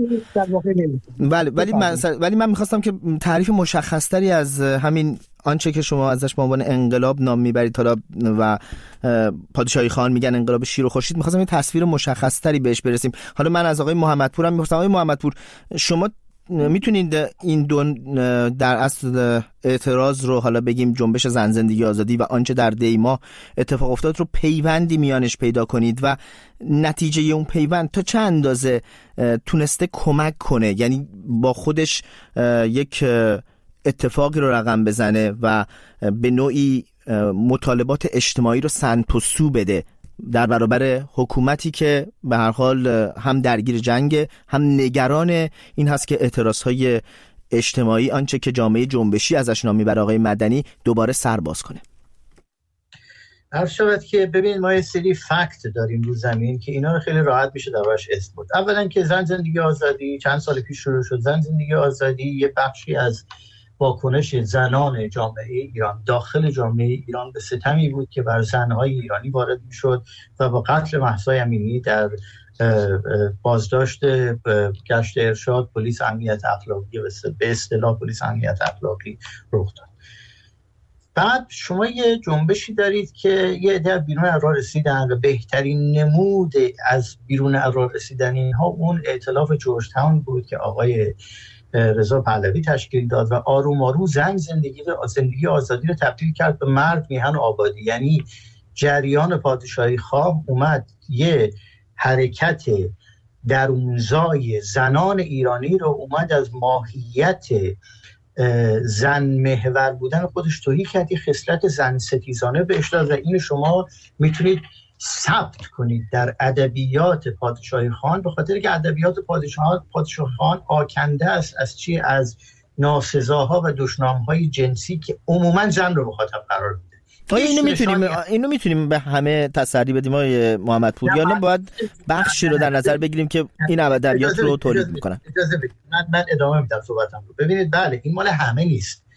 ولی من می‌خواستم که تعریف مشخص‌تری از همین آنچه که شما ازش به عنوان انقلاب نام میبرید حالا و پادشاهی خان میگن انقلاب شیر و خورشید، می‌خواستم یه تصویر مشخص‌تری بهش برسیم. حالا من از آقای محمدپور هم می‌پرسم. آقای محمدپور، شما میتونید این دو در اصل اعتراض رو حالا بگیم جنبش زن زندگی آزادی و آنچه در دیماه اتفاق افتاد رو پیوندی میانش پیدا کنید و نتیجه اون پیوند تا چه اندازه تونسته کمک کنه، یعنی با خودش یک اتفاقی رو رقم بزنه و به نوعی مطالبات اجتماعی رو سمت و سو بده در برابر حکومتی که به هر حال هم درگیر جنگ، هم نگران این هست که اعتراضهای اجتماعی، آنچه که جامعه جنبشی ازش نام میبره آقای مدنی، دوباره سر باز کنه. عرض شود که ببین ما یه سری فکت داریم رو زمین که اینا رو خیلی راحت میشه دربارش اسم برد. اولا که زن زندگی آزادی چند سال پیش شروع شد. زن زندگی آزادی یه بخشی از واکنش زنان جامعه ایران داخل جامعه ایران به ستمی بود که بر زنهای ایرانی وارد میشد و با قتل مهسا امینی در بازداشت گشت ارشاد پلیس امنیت اخلاقی به اصطلاح پلیس امنیت اخلاقی رخ داد. بعد شما یه جنبشی دارید که یه عده بیرون از راه رسیدن و بهترین نمود از بیرون از راه رسیدن اینها اون ائتلاف جورج تاون بود که آقای رضا پهلوی تشکیل داد و آروم آروم زندگی آزادی رو تبدیل کرد به مرد میهن و آبادی. یعنی جریان پادشاهی خواه اومد یه حرکت درونزای زنان ایرانی رو اومد از ماهیت زن محور بودن خودش توهی کرد، خصلت زن ستیزانه بهش داد و این شما میتونید ثبت کنید در ادبیات پادشاهی خان، به خاطر که ادبیات پادشاهی خان آکنده است از چی؟ از ناسزاها و دشنامهای جنسی که عموما زن رو مخاطب قرار میده. اینو میتونیم به همه تسری بدیم آقای محمدپور، یا نه باید بخشی رو در نظر بگیریم که این ادبیات رو تولید میکنن؟ اجازه بدید من ادامه میدم صحبتم رو. ببینید بله این مال همه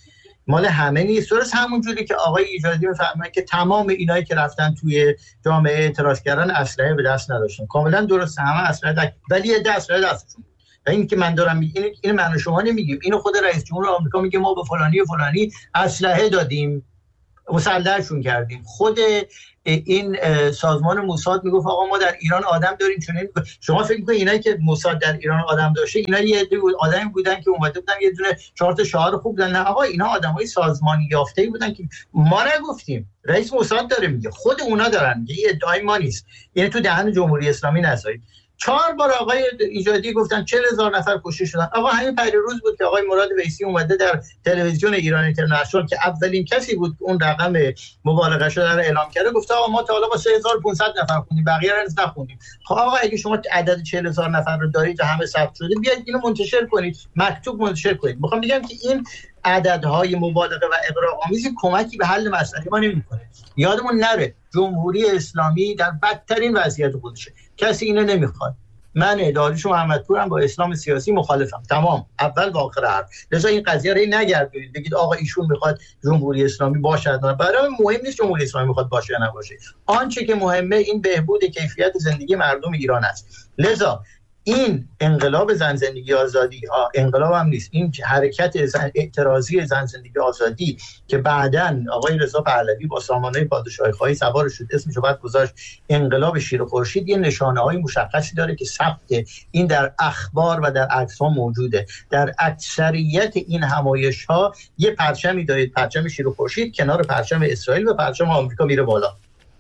نیست، درست همون جوری که آقای ایجادی میفهمن که تمام اینایی که رفتن توی جامعه اعتراض کردن اسلحه به دست نداشتن، کاملا درست، همه اسلحه ولی یه اسلحه دستشون. و این که من دارم میگم این من شما نمیگیم، اینو خود رئیس جمهور آمریکا میگه ما به فلانی و فلانی اسلحه دادیم، مسلحشون کردیم. خود این سازمان موساد میگفت آقا ما در ایران آدم داریم. چون شما فکر میکنید اینایی که موساد در ایران آدم داشته اینا یه آدمی بودن که اومده بودن یه دونه 4 تا شعار خوب دادن؟ نه آقا، اینا آدمای سازمانی یافته‌ای بودن که ما نگفتیم، رئیس موساد داره میگه، خود اونا دارن میگه، این ادعای ما نیست. یعنی تو دهن جمهوری اسلامی نذارید. 4 بار آقای ایجادی گفتن 40,000 نفر کشته شدن. آقا همین پیروز بود که آقای مراد ویسی اومده در تلویزیون ایران اینترنشنال که اولین کسی بود اون رقم مبالغه شده رو اعلام کرده، گفت آقا ما تا حالا با 3500 نفر خوندیم، بقیه رو نخوندیم. خب آقا اگه شما عدد 40,000 نفر رو دارید و همه ثبت شده، بیاید اینو منتشر کنید، مکتوب منتشر کنید. میخوام بگم که این عددهای مبالغه و اغراق‌آمیز کمکی به حل مسئله ما نمی‌کنه. یادمون نره جمهوری اسلامی در بدترین وضعیت خودشه، کسی اینو نمیخواد. من داریوش محمدپورم با اسلام سیاسی مخالفم، تمام، اول و آخر حرف. لذا این قضیه رو نگردید بگید آقا ایشون میخواد جمهوری اسلامی باشه. برای مهم نیست جمهوری اسلامی میخواد باشه یا نباشه، آنچه که مهمه این بهبود کیفیت زندگی مردم ایران است. لذا این انقلاب زن زندگی آزادی انقلاب هم نیست، این حرکت اعتراضی زن زندگی آزادی که بعداً آقای رضا پهلوی با سامانه پادشاهی خواهی سوار شد، اسمشو بعد گذاشت انقلاب شیر و خورشید، یه نشانه‌های مشخصی داره که ثبت این در اخبار و در عکس‌ها موجوده. در اکثریت این همایش‌ها یه پرچمی دارید، پرچم شیر و خورشید کنار پرچم اسرائیل و پرچم آمریکا میره بالا.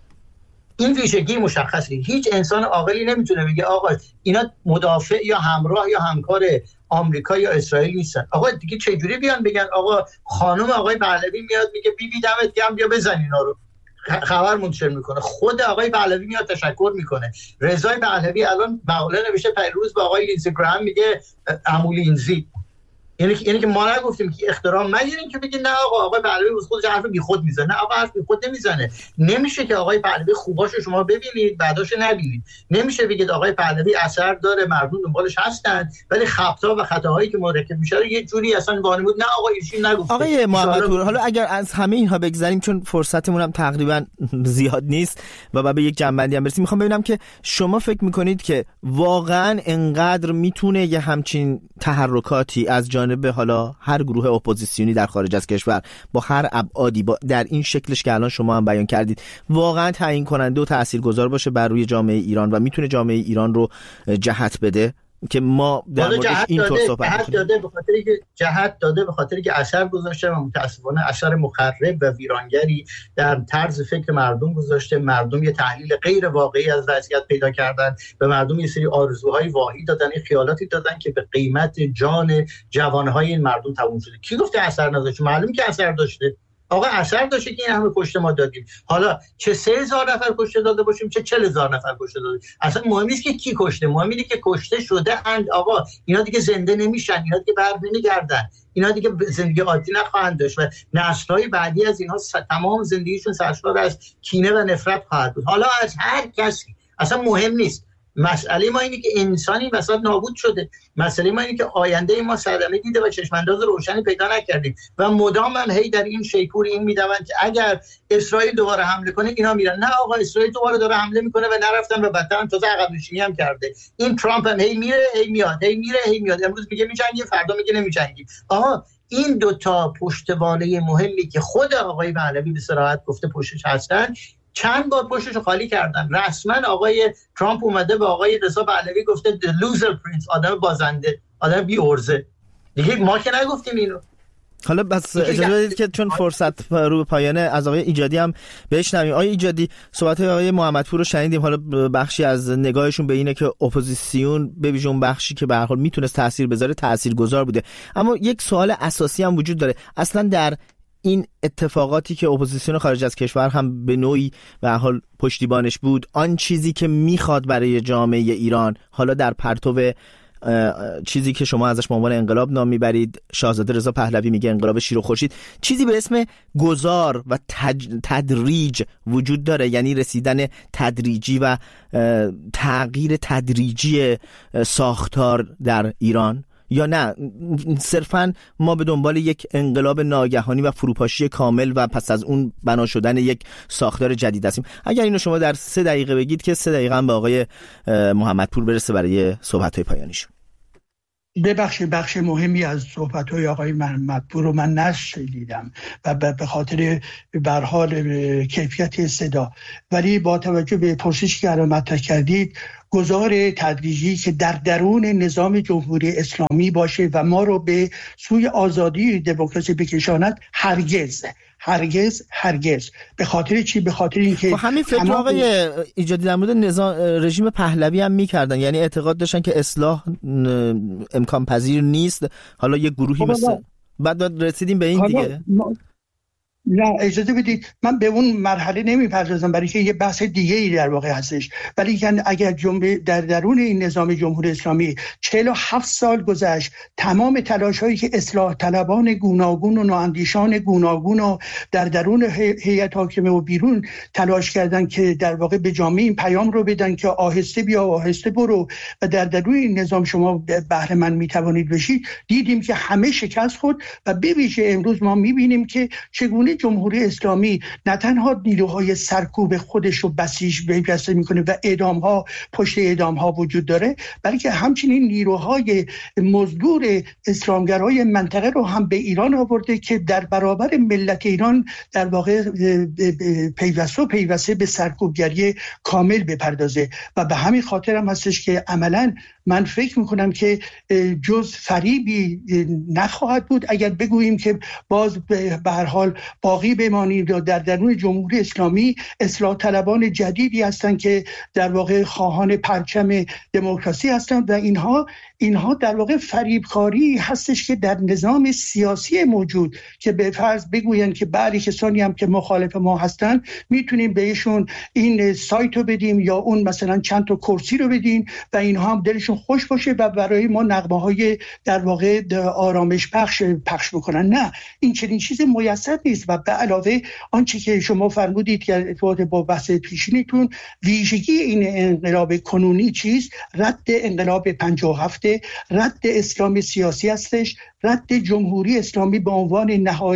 این ویژگی مشخصه. هیچ انسان عاقلی نمیتونه بگه آقا اینا مدافع یا همراه یا همکار آمریکا یا اسرائیل نیستن. آقا دیگه چه جوری بیان بگن آقا خانم آقای پهلوی میاد میگه بی دمت گرم بیا بزن اینا رو، خبر منتشر میکنه. خود آقای پهلوی میاد تشکر میکنه. رضا پهلوی الان مقاله نوشته پیروز با آقای لینزی گرام میگه عمو لینزی. یعنی که ما نگفتیم که احترام نگیرین که بگین نه آقای پهلوی واسه خودش حرف بیخود میزنه. نه آقا حرف بیخود نمیزنه. نمیشه که آقای پهلوی خوباشو شما ببینید بعداش نبینید. نمیشه بگید آقای پهلوی اثر داره مردم دنبالش هستن ولی خطا و خطاهایی که مرتکب میشه یه جوری اصلا وانمود نه آقا ایشون نگفت. آقای محمدپور حالا اگر از همه اینها بگذریم چون فرصتمون هم تقریبا زیاد نیست و بعد به یک جنبندی هم برسیم، میخوام ببینم که شما فکر میکنید که واقعا انقدر میتونه یه همچین تحرکاتی از جانب حالا هر گروه اپوزیسیونی در خارج از کشور با هر ابعادی در این شکلش که الان شما هم بیان کردید واقعا تعیین کننده و تاثیرگذار باشه بر روی جامعه ایران و میتونه جامعه ایران رو جهت بده که ما در موردش اینطور صحبت کنیم؟ جهت داده به خاطری که اثر گذاشته و متاسفانه اثر مخرب و ویرانگری در طرز فکر مردم گذاشته. مردم یه تحلیل غیر واقعی از وضعیت پیدا کردن، به مردم یه سری آرزوهای واهی دادن، این خیالاتی دادن که به قیمت جان جوانهای این مردم تموم شده. کی گفته اثر نداشته؟ معلوم که اثر داشته. آقا اثر داشته که این همه کشته ما دادیم. حالا چه 3,000 نفر کشته داده باشیم چه 40,000 نفر کشته داده، اصلا مهم نیست که کی کشته، مهم اینه که کشته شده اند. آقا اینا دیگه زنده نمیشن، اینا دیگه برنمیگردن، اینا دیگه زندگی عادی نخواهند داشت و نسل‌های بعدی از اینها تمام زندگیشون سرشار از کینه و نفرت خواهد بود. حالا از هر کسی اصلا مهم نیست. مسئله ما اینه که انسانی وسط نابود شده. مسئله ما اینه که آینده ما صدمه دیده و چشمانداز روشنی پیدا نکردیم و مدام هم هی در این شیپور این میدوند که اگر اسرائیل دوباره حمله کنه اینا میرن. نه آقا اسرائیل دوباره داره حمله میکنه و نرفتن و بدتر تازه عقب نشینی هم کرده. این ترامپ هم هی میره هی میاد، هی میره هی میاد. امروز میگه میجنگیم فردا میگه نمیجنگیم. آها این دوتا پشتوانه مهمی که خود آقای پهلوی به صراحت گفته پشتش هستن چند بار پشتش رو خالی کردن. رسما آقای ترامپ اومده به آقای رضا پهلوی گفته the loser prince، آدم بازنده، آدم بی ارزه. دیگه ما که نگفتیم اینو. حالا بس اجازه بدید که چون فرصت رو به پایانه از آقای ایجادی هم بشنویم. آقای ایجادی صحبت آقای محمدپور رو شنیدیم، حالا بخشی از نگاهشون به اینه که اپوزیسیون به ویژه اون بخشی که به هر حال میتونه تاثیر بذاره تاثیرگذار بوده، اما یک سوال اساسی هم وجود داره. اصلا در این اتفاقاتی که اپوزیسیون خارج از کشور هم به نوعی به هر حال پشتیبانش بود، آن چیزی که میخواد برای جامعه ایران حالا در پرتو چیزی که شما ازش به عنوان انقلاب نام میبرید، شاهزاده رضا پهلوی میگه انقلاب شیر و خورشید، چیزی به اسم گذار و تدریج وجود داره؟ یعنی رسیدن تدریجی و تغییر تدریجی ساختار در ایران، یا نه صرفاً ما به دنبال یک انقلاب ناگهانی و فروپاشی کامل و پس از اون بنا شدن یک ساختار جدید هستیم؟ اگر اینو شما در 3 دقیقه بگید که 3 دقیقه هم به آقای محمدپور برسه برای صحبت‌های پایانیشون. ببخشید بخش مهمی از صحبت‌های آقای محمدپور رو من نشنیدم و به خاطر به هر حال کیفیت صدا، ولی با توجه به پرسشی که الان مطرح کردید، گذار تدریجی که در درون نظام جمهوری اسلامی باشه و ما رو به سوی آزادی دموکراسی بکشاند، هرگز. به خاطر چی؟ به خاطر اینکه همین فکر آقای ایجادی در مورد نظام رژیم پهلوی هم میکردن، یعنی اعتقاد داشتن که اصلاح امکان پذیر نیست. حالا یک گروهی مثل بعد رسیدیم به این دیگه. نه اجازه بدید من به اون مرحله نمیپردازم، برای که یه بحث دیگه ای در واقع هستش. ولی اگر جنبه در درون این نظام جمهوری اسلامی 47 سال گذشت، تمام تلاش هایی که اصلاح طلبان گوناگون و نواندیشان گوناگون و در درون هیئت حاکمه و بیرون تلاش کردن که در واقع به جامعه این پیام رو بدن که آهسته بیا آهسته برو و در درون این نظام شما بهره مند میتوانید بشید، دیدیم که همه شکست خورد. و به ویژه امروز ما میبینیم که چگونه جمهوری اسلامی نه تنها نیروهای سرکوب خودش رو بسیج پیوسته میکنه و اعدام‌ها پشت اعدام‌ها وجود داره، بلکه همچنین نیروهای مزدور اسلامگرای منطقه رو هم به ایران آورده که در برابر ملت ایران در واقع پیوسته به سرکوبگری کامل بپردازه. و به همین خاطر هم هستش که عملاً من فکر میکنم که جز فریبی نخواهد بود اگر بگوییم که باز به هر حال باقی بمانیم در درون جمهوری اسلامی اصلاح طلبان جدیدی هستند که در واقع خواهان پرچم دموکراسی هستند و اینها در واقع فریبکاری هستش که در نظام سیاسی موجود که به فرض بگوین که بعضی کسانی هم که مخالف ما هستن میتونیم بهشون این سایت رو بدیم یا اون مثلا چند تا کرسی رو بدیم و اینها هم دلشون خوش باشه و برای ما نغمه‌های در واقع آرامش پخش بکنن. نه، این چنین چیز میسر نیست. و به علاوه آنچه که شما فرمودید که ارتباط با بحث پیشینیتون، ویژگی این انقلاب کنونی چیست؟ رد انقلاب 57، رد اسلام سیاسی هستش، رد جمهوری اسلامی به عنوان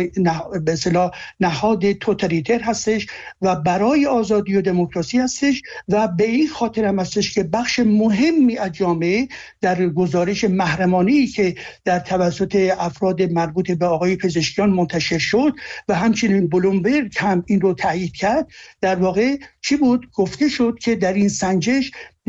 نهاد توتالیتر هستش و برای آزادی و دموکراسی هستش. و به این خاطر هم هستش که بخش مهمی از جامعه در گزارش محرمانه‌ای که در توسط افراد مربوط به آقای پزشکیان منتشر شد و همچنین بلومبرگ هم این رو تایید کرد، در واقع چی بود؟ گفته شد که در این سنجش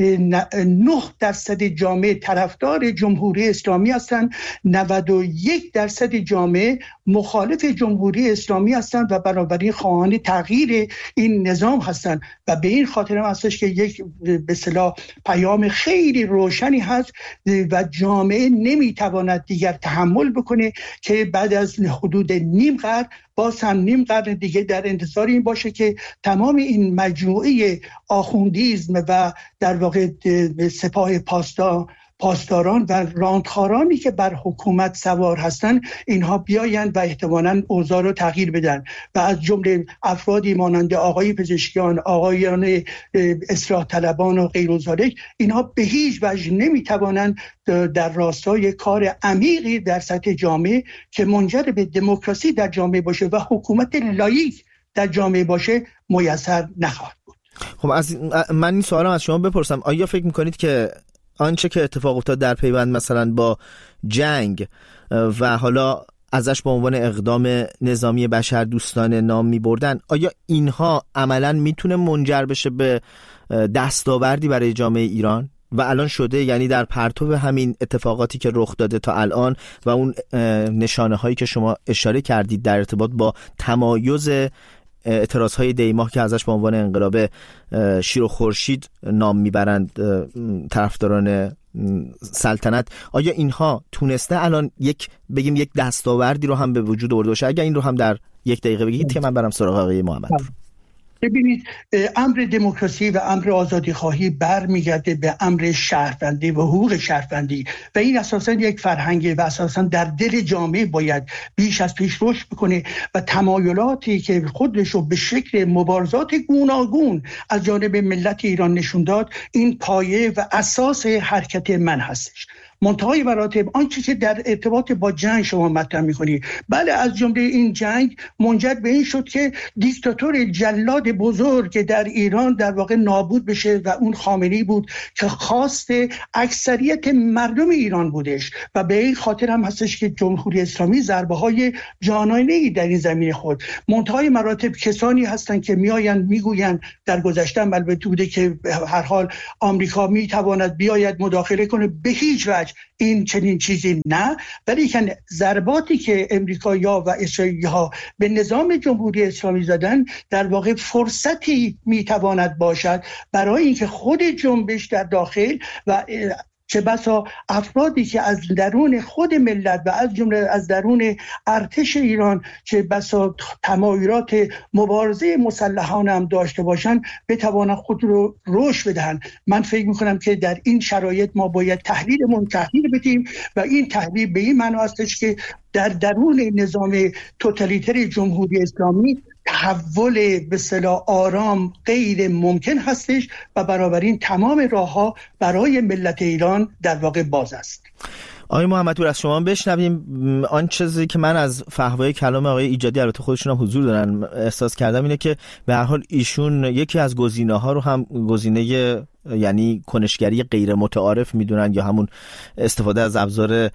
9% جامعه طرفدار جمهوری اسلامی هستند، 91% جامعه مخالف جمهوری اسلامی هستند و بنابراین خواهان تغییر این نظام هستند. و به این خاطر هم هستش که یک به اصطلاح پیام خیلی روشنی هست و جامعه نمیتواند دیگر تحمل بکنه که بعد از حدود نیم قرن باز هم نیم قرن دیگه در انتظار این باشه که تمام این مجموعه آخوندیزم و در واقع سپاه پاسداران و راندخارانی که بر حکومت سوار هستند اینها بیایند و احتمالاً اوضاع رو تغییر بدن. و از جمله افرادی مانند آقای پزشکیان، آقایان اصلاح طلبان و غیر ذالک، اینها به هیچ وجه نمیتوانند در راستای کار عمیقی در سطح جامعه که منجر به دموکراسی در جامعه باشه و حکومت لایق در جامعه باشه میسر نخواهد بود. خب من این سوالم از شما بپرسم، آیا فکر میکنید که آنچه که اتفاق افتاد در پیوند مثلا با جنگ و حالا ازش به عنوان اقدام نظامی بشردوستانه نام می‌بردن، آیا اینها عملاً میتونه منجر بشه به دستاوردی برای جامعه ایران؟ و الان شده، یعنی در پرتو همین اتفاقاتی که رخ داده تا الان و اون نشانه هایی که شما اشاره کردید در ارتباط با تمایز اعتراضهای دیماه که ازش به عنوان انقلاب شیر و خورشید نام میبرند طرفداران سلطنت، آیا اینها تونسته الان یک دستاوردی رو هم به وجود آورده باشه؟ اگر این رو هم در 1 دقیقه بگید که من برم سراغ آقای محمد. ببینید امر دموکراسی و امر آزادی خواهی برمیگرده به امر شهروندی و حقوق شهروندی و این اساساً یک فرهنگه و اساساً در دل جامعه باید بیش از پیش رشد بکنه و تمایلاتی که خودشو به شکل مبارزات گوناگون از جانب ملت ایران نشون داد، این پایه و اساس حرکت من هستش. منتهای مراتب آنچه که در ارتباط با جنگ شما مطرح می‌کنید، بله، از جمله این جنگ منجر به این شد که دیکتاتور جلاد بزرگ در ایران در واقع نابود بشه و اون خامنه‌ای بود که خواست اکثریت مردم ایران بودش و به این خاطر هم هستش که جمهوری اسلامی ضربه‌های جانانه‌ای در این زمین خود. منتهای مراتب کسانی هستند که میآیند میگویند در گذشته البته بوده که به هر حال آمریکا میتواند بیاید مداخله کنه، به هیچ وجه این چنین چیزی نه، ولی که ضرباتی که امریکایی‌ها و اسرائیلی‌ها به نظام جمهوری اسلامی زدن در واقع فرصتی میتواند باشد برای اینکه خود جنبش در داخل و چه بسا افرادی که از درون خود ملت و از جمله از درون ارتش ایران چه بسا تمایلات مبارزه مسلحانه هم داشته باشند بتوانند خود رو رشد بدهند. من فکر میکنم که در این شرایط ما باید تحلیل بدیم و این تحلیل به این معنی هستش که در درون نظام توتالیتر جمهوری اسلامی تحول به اصطلاح آرام غیر ممکن هستش و بنابراین تمام راه‌ها برای ملت ایران در واقع باز است. آقای محمدپور، از شما بشنویم. آن چیزی که من از فحوای کلام آقای ایجادی، البته خودشون هم حضور دارن، احساس کردم اینه که به هر حال ایشون یکی از گزینه‌ها رو هم گزینه یعنی کنشگری غیر متعارف میدونن یا همون استفاده از ابزار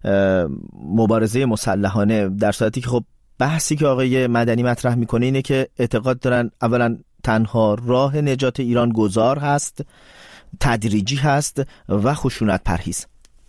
مبارزه مسلحانه، در صورتی که خب بحثی که آقای مدنی مطرح میکنه اینه که اعتقاد دارن اولا تنها راه نجات ایران گذار هست، تدریجی هست و خشونت پرهیز.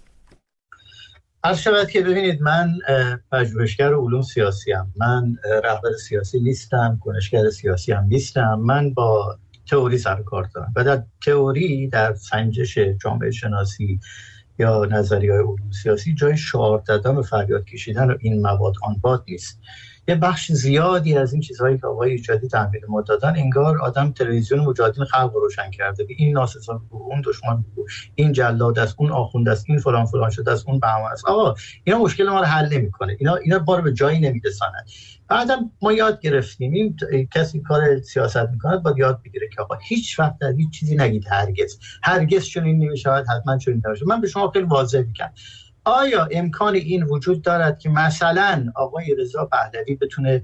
عرض شود که ببینید، من پژوهشگر علوم سیاسی ام، من رهبر سیاسی نیستم، کنشگر سیاسی هم نیستم، من با تئوری سر کار دارم و در تئوری، در سنجش جامعه شناسی یا نظریه‌های علوم سیاسی جای شعار دادن و فریاد کشیدن و این مواد آن باد نیست. یه بخش زیادی از این چیزهایی که آقای ایجادی تحویل ما دادن، انگار آدم تلویزیون مجاهدین خلق رو روشن کرده که این ناسزا بود، اون دشمن بود، این جلاد است، اون آخوند است، این فلان فلان شده است، اون بهمان است. آقا اینا مشکل ما رو حل نمی‌کنه، اینا ما رو به جایی نمی‌رساند. بعدم ما یاد گرفتیم، این کسی کار سیاست می‌کنه باید یاد بگیره که آقا هیچ وقت در هیچ چیزی نگید هرگز چنین نمی‌شود، حتما چنین نمی‌شود. من به شما خیلی واضح میگم، آیا امکان این وجود دارد که مثلا آقای رضا پهلوی بتونه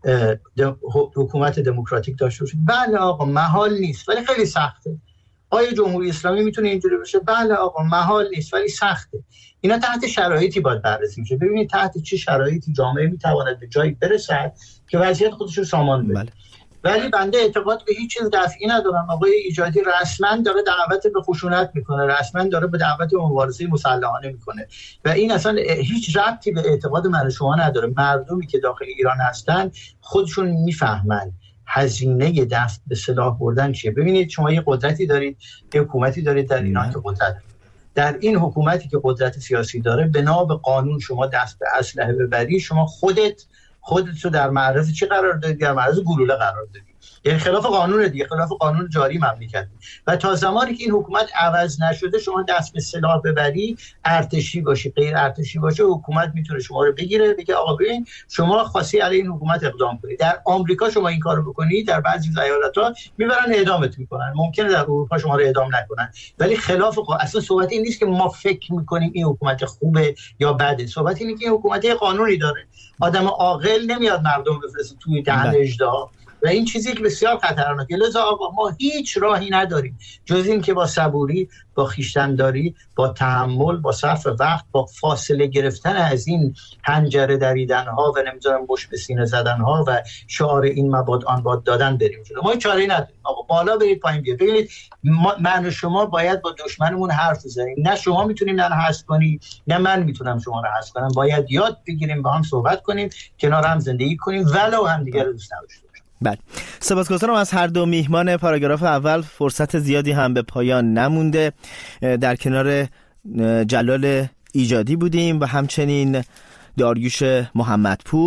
حکومت دموکراتیک داشته باشه؟ بله آقا، محال نیست ولی خیلی سخته. آیا جمهوری اسلامی میتونه اینجوری باشه؟ بله آقا، محال نیست ولی سخته. اینا تحت شرایطی باید بررسی میشه. ببینید تحت چه شرایطی جامعه میتواند به جایی برسد که وضعیت خودش رو سامان بده. بله. ولی بنده اعتقاد به هیچ چیز دفعی ندارم. آقای ایجادی رسما داره دعوت به خشونت میکنه، رسما داره به دعوت به مبارزه مسلحانه میکنه و این اصلا هیچ ربطی به اعتقاد من شما نداره. مردمی که داخل ایران هستن خودشون میفهمن هزینه دست به سلاح بردن چیه. ببینید شما یه قدرتی دارید، یه حکومتی دارید در ایران که قدرت، در این حکومتی که قدرت سیاسی داره، بنا به قانون شما دست به اسلحه ببری، شما خودت رو در معرض چی قرار دادی؟ در معرض گلوله قرار دادی. یعنی خلاف قانون دیگه، خلاف قانون جاری مملکت. و تا زمانی که این حکومت عوض نشده شما دست به سلاح ببری، ارتشی باشی غیر ارتشی باشه، حکومت میتونه شما رو بگیره بگه آقا ببین شما خواستی علیه این حکومت اقدام کنی. در آمریکا شما این کارو بکنی، در بعضی ایالت‌ها میبرن اعدامت میکنن. ممکنه در اروپا شما رو اعدام نکنن، ولی خلاف اصلا صحبت این نیست که ما فکر میکنیم این حکومت خوبه یا بده. صحبت اینه که این حکومت قانونی داره. آدم عاقل نمیاد مردم بفرسته توی دهن اژدها و این چیزی که بسیار خطرناکه. لذا آقا ما هیچ راهی نداریم جز این که با صبوری، با خویشتن‌داری، با تحمل، با صرف وقت، با فاصله گرفتن از این حنجره دریدن‌ها و نمی‌ذارم بش به سینه زدن‌ها و شعار این مباد آن باد دادن بریم جلو. ما چاره‌ای نداریم. آقا بالا برید پایین بیاید. ببینید من و شما باید با دشمنمون حرف بزنیم. نه شما میتونید من حذف کنی، نه من میتونم شما رو حذف کنم. باید یاد بگیریم با هم صحبت کنیم، کنار هم زندگی کنیم، ولو هم دیگه رو دوست نداشته باشیم. بله، سپاسگزارم از هر دو میهمان پاراگراف اول. فرصت زیادی هم به پایان نمونده. در کنار جلال ایجادی بودیم و همچنین داریوش محمدپور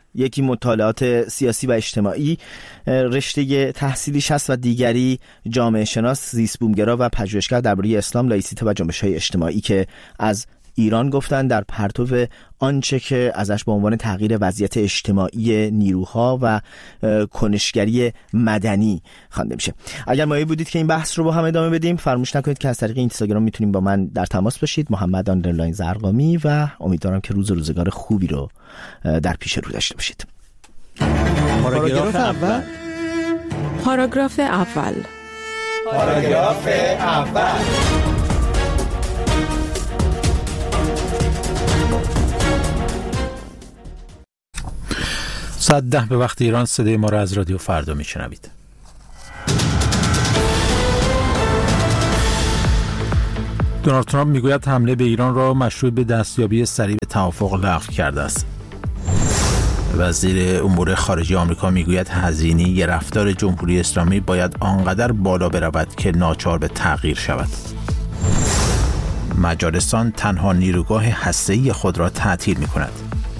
یکی مطالعات سیاسی و اجتماعی رشته تحصیلیش هست و دیگری جامعه شناس، زیست بومگرا و پژوهشگر درباره اسلام، لایسیته و جنبش‌های اجتماعی که از ایران گفتن در پرتو آنچه که ازش به عنوان تغییر وضعیت اجتماعی نیروها و کنشگری مدنی خوانده میشه. اگر مایل بودید که این بحث رو با هم ادامه بدیم، فراموش نکنید که از طریق اینستاگرام میتونید با من در تماس باشید، محمد _زرقامی، و امیدوارم که روزگار خوبی رو در پیش رو داشته باشید. پاراگراف اول. پاراگراف اول. پاراگراف اول. ساعت 10 به وقت ایران صدای ما را از رادیو فردا میشنوید. دونالد ترامپ میگوید حمله به ایران را مشروط به دستیابی سریع به توافق لغو کرده است. وزیر امور خارجه آمریکا میگوید هزینه رفتار جمهوری اسلامی باید آنقدر بالا برود که ناچار به تغییر شود. مجارستان تنها نیروگاه هسته‌ای خود را تعطیل می‌کند.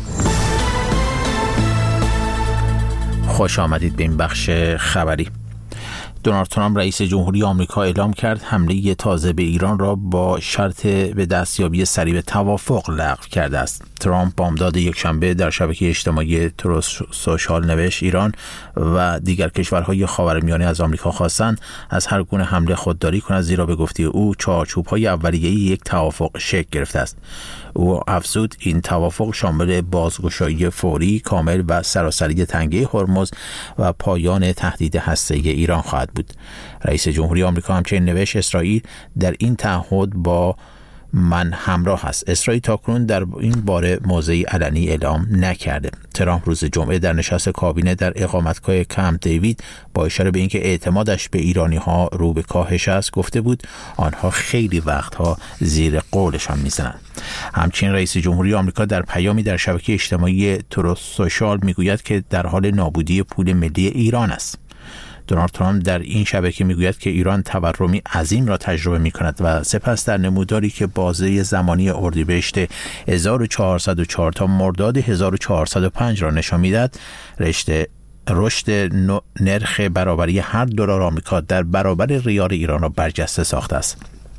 خوش آمدید به این بخش خبری. دونالد ترامپ رئیس جمهوری آمریکا اعلام کرد حمله تازه به ایران را با شرط به دستیابی سریع به توافق لغو کرده است. ترامپ بامداد یکشنبه در شبکه اجتماعی تروث سوشال نوشت ایران و دیگر کشورهای خاورمیانه از آمریکا خواستند از هر گونه حمله خودداری کند، زیرا به گفته او چارچوب‌های اولیه‌ای یک توافق شکل گرفته است. او افزود این توافق شامل بازگشایی فوری، کامل و سراسری تنگه هرمز و پایان تهدید هسته‌ای ایران خواهد بود. رئیس جمهوری آمریکا همچنین نوشت اسرائیل در این تعهد با من همراه است. اسرائیل تاکنون در این باره موضعی علنی اعلام نکرده. ترامپ روز جمعه در نشست کابینه در اقامتگاه کمپ دیوید با اشاره به اینکه اعتمادش به ایرانی‌ها رو به کاهش است گفته بود آنها خیلی وقتها زیر قولشان میزنند. همچنین رئیس جمهوری آمریکا در پیامی در شبکه اجتماعی تروث سوشال میگوید که در حال نابودی پول ملی ایران است. دونالد ترامپ در این شبکه میگوید که ایران تورمی عظیم را تجربه می‌کند و سپس در نموداری که بازه زمانی اردیبهشت 1404 تا مرداد 1405 را نشان می‌دهد، رشد نرخ برابری هر دلار آمریکا در برابر ریال ایران را برجسته ساخته است.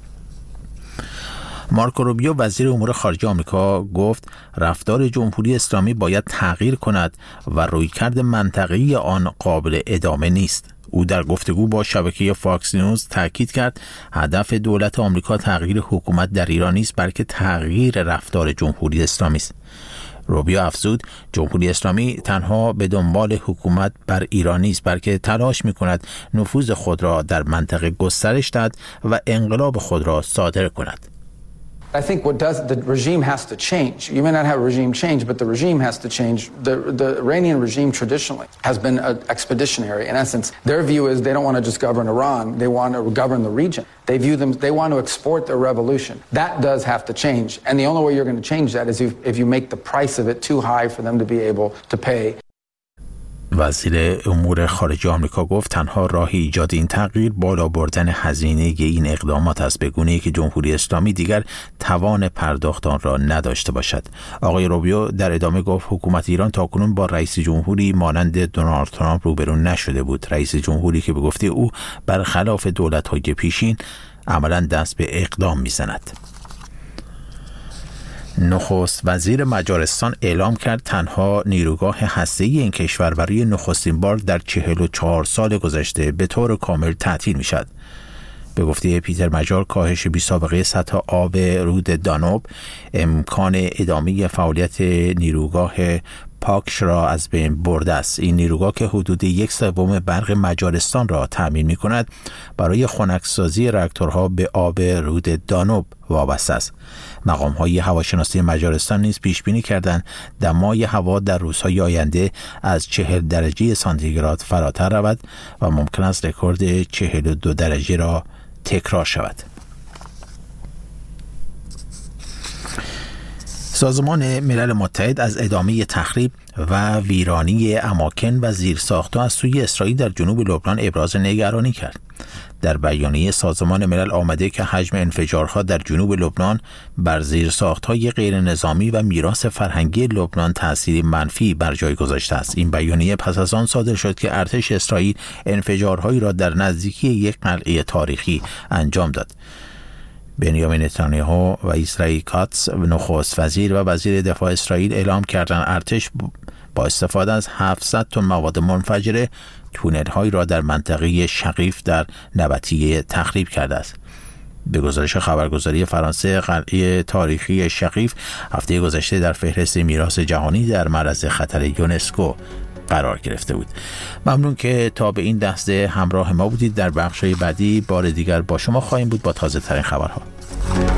مارکو روبیو وزیر امور خارجه آمریکا گفت رفتار جمهوری اسلامی باید تغییر کند و رویکرد منطقه‌ای آن قابل ادامه نیست. او در گفتگو با شبکه فاکس نیوز تاکید کرد هدف دولت آمریکا تغییر حکومت در ایران نیست، بلکه تغییر رفتار جمهوری اسلامی است. روبیو افزود جمهوری اسلامی تنها به دنبال حکومت بر ایران نیست، بلکه تلاش می‌کند نفوذ خود را در منطقه گسترش دهد و انقلاب خود را صادر کند. I think the regime has to change. You may not have a regime change, but the regime has to change. The Iranian regime traditionally has been expeditionary. In essence, their view is they don't want to just govern Iran, they want to govern the region. They want to export their revolution. That does have to change. And the only way you're going to change that is if you make the price of it too high for them to be able to pay. وزیر امور خارجه آمریکا گفت تنها راه ایجاد این تغییر بالا بردن هزینه این اقدامات است، به گونه‌ای که جمهوری اسلامی دیگر توان پرداخت آن را نداشته باشد. آقای روبیو در ادامه گفت حکومت ایران تاکنون با رئیس جمهوری مانند دونالد ترامپ روبرو نشده بود. رئیس جمهوری که به گفته او برخلاف دولت‌های پیشین عملاً دست به اقدام می‌زند. نخست وزیر مجارستان اعلام کرد تنها نیروگاه هسته‌ای این کشور برای نخستین بار در 44 سال گذشته به طور کامل تعطیل می شد. به گفته پیتر مجار کاهش بی‌سابقه سطح آب رود دانوب امکان ادامه فعالیت نیروگاه پاکش را از بین برده است. این نیروگاه که حدود 1/3 برق مجارستان را تأمین می کند برای خنکسازی راکتورها به آب رود دانوب وابسته است. مقام‌های هواشناسی مجارستان نیز پیش بینی کردند دمای هوا در روزهای آینده از 40 درجه سانتیگراد فراتر رود و ممکن است رکورد 42 درجه را تکرار شود. سازمان ملل متحد از ادامه تخریب و ویرانی اماکن و زیرساخت‌ها از سوی اسرائیل در جنوب لبنان ابراز نگرانی کرد. در بیانیه سازمان ملل آمده که حجم انفجارها در جنوب لبنان بر زیرساخت‌های غیر نظامی و میراث فرهنگی لبنان تأثیری منفی بر جای گذاشته است. این بیانیه پس از آن صادر شد که ارتش اسرائیل انفجارهایی را در نزدیکی یک قلعه تاریخی انجام داد. بنیامین نتانیاهو و اسرائیل کاتس نخست وزیر و وزیر دفاع اسرائیل اعلام کردند ارتش با استفاده از 700 تن مواد منفجره تونل‌هایی را در منطقه شقیف در نبطیه تخریب کرده است. به گزارش خبرگزاری فرانسه، قلعه تاریخی شقیف هفته گذشته در فهرست میراث جهانی در معرض خطر یونسکو قرار گرفته بود. ممنون که تا به این لحظه همراه ما بودید. در بخش‌های بعدی بار دیگر با شما خواهیم بود با تازه‌ترین خبرها.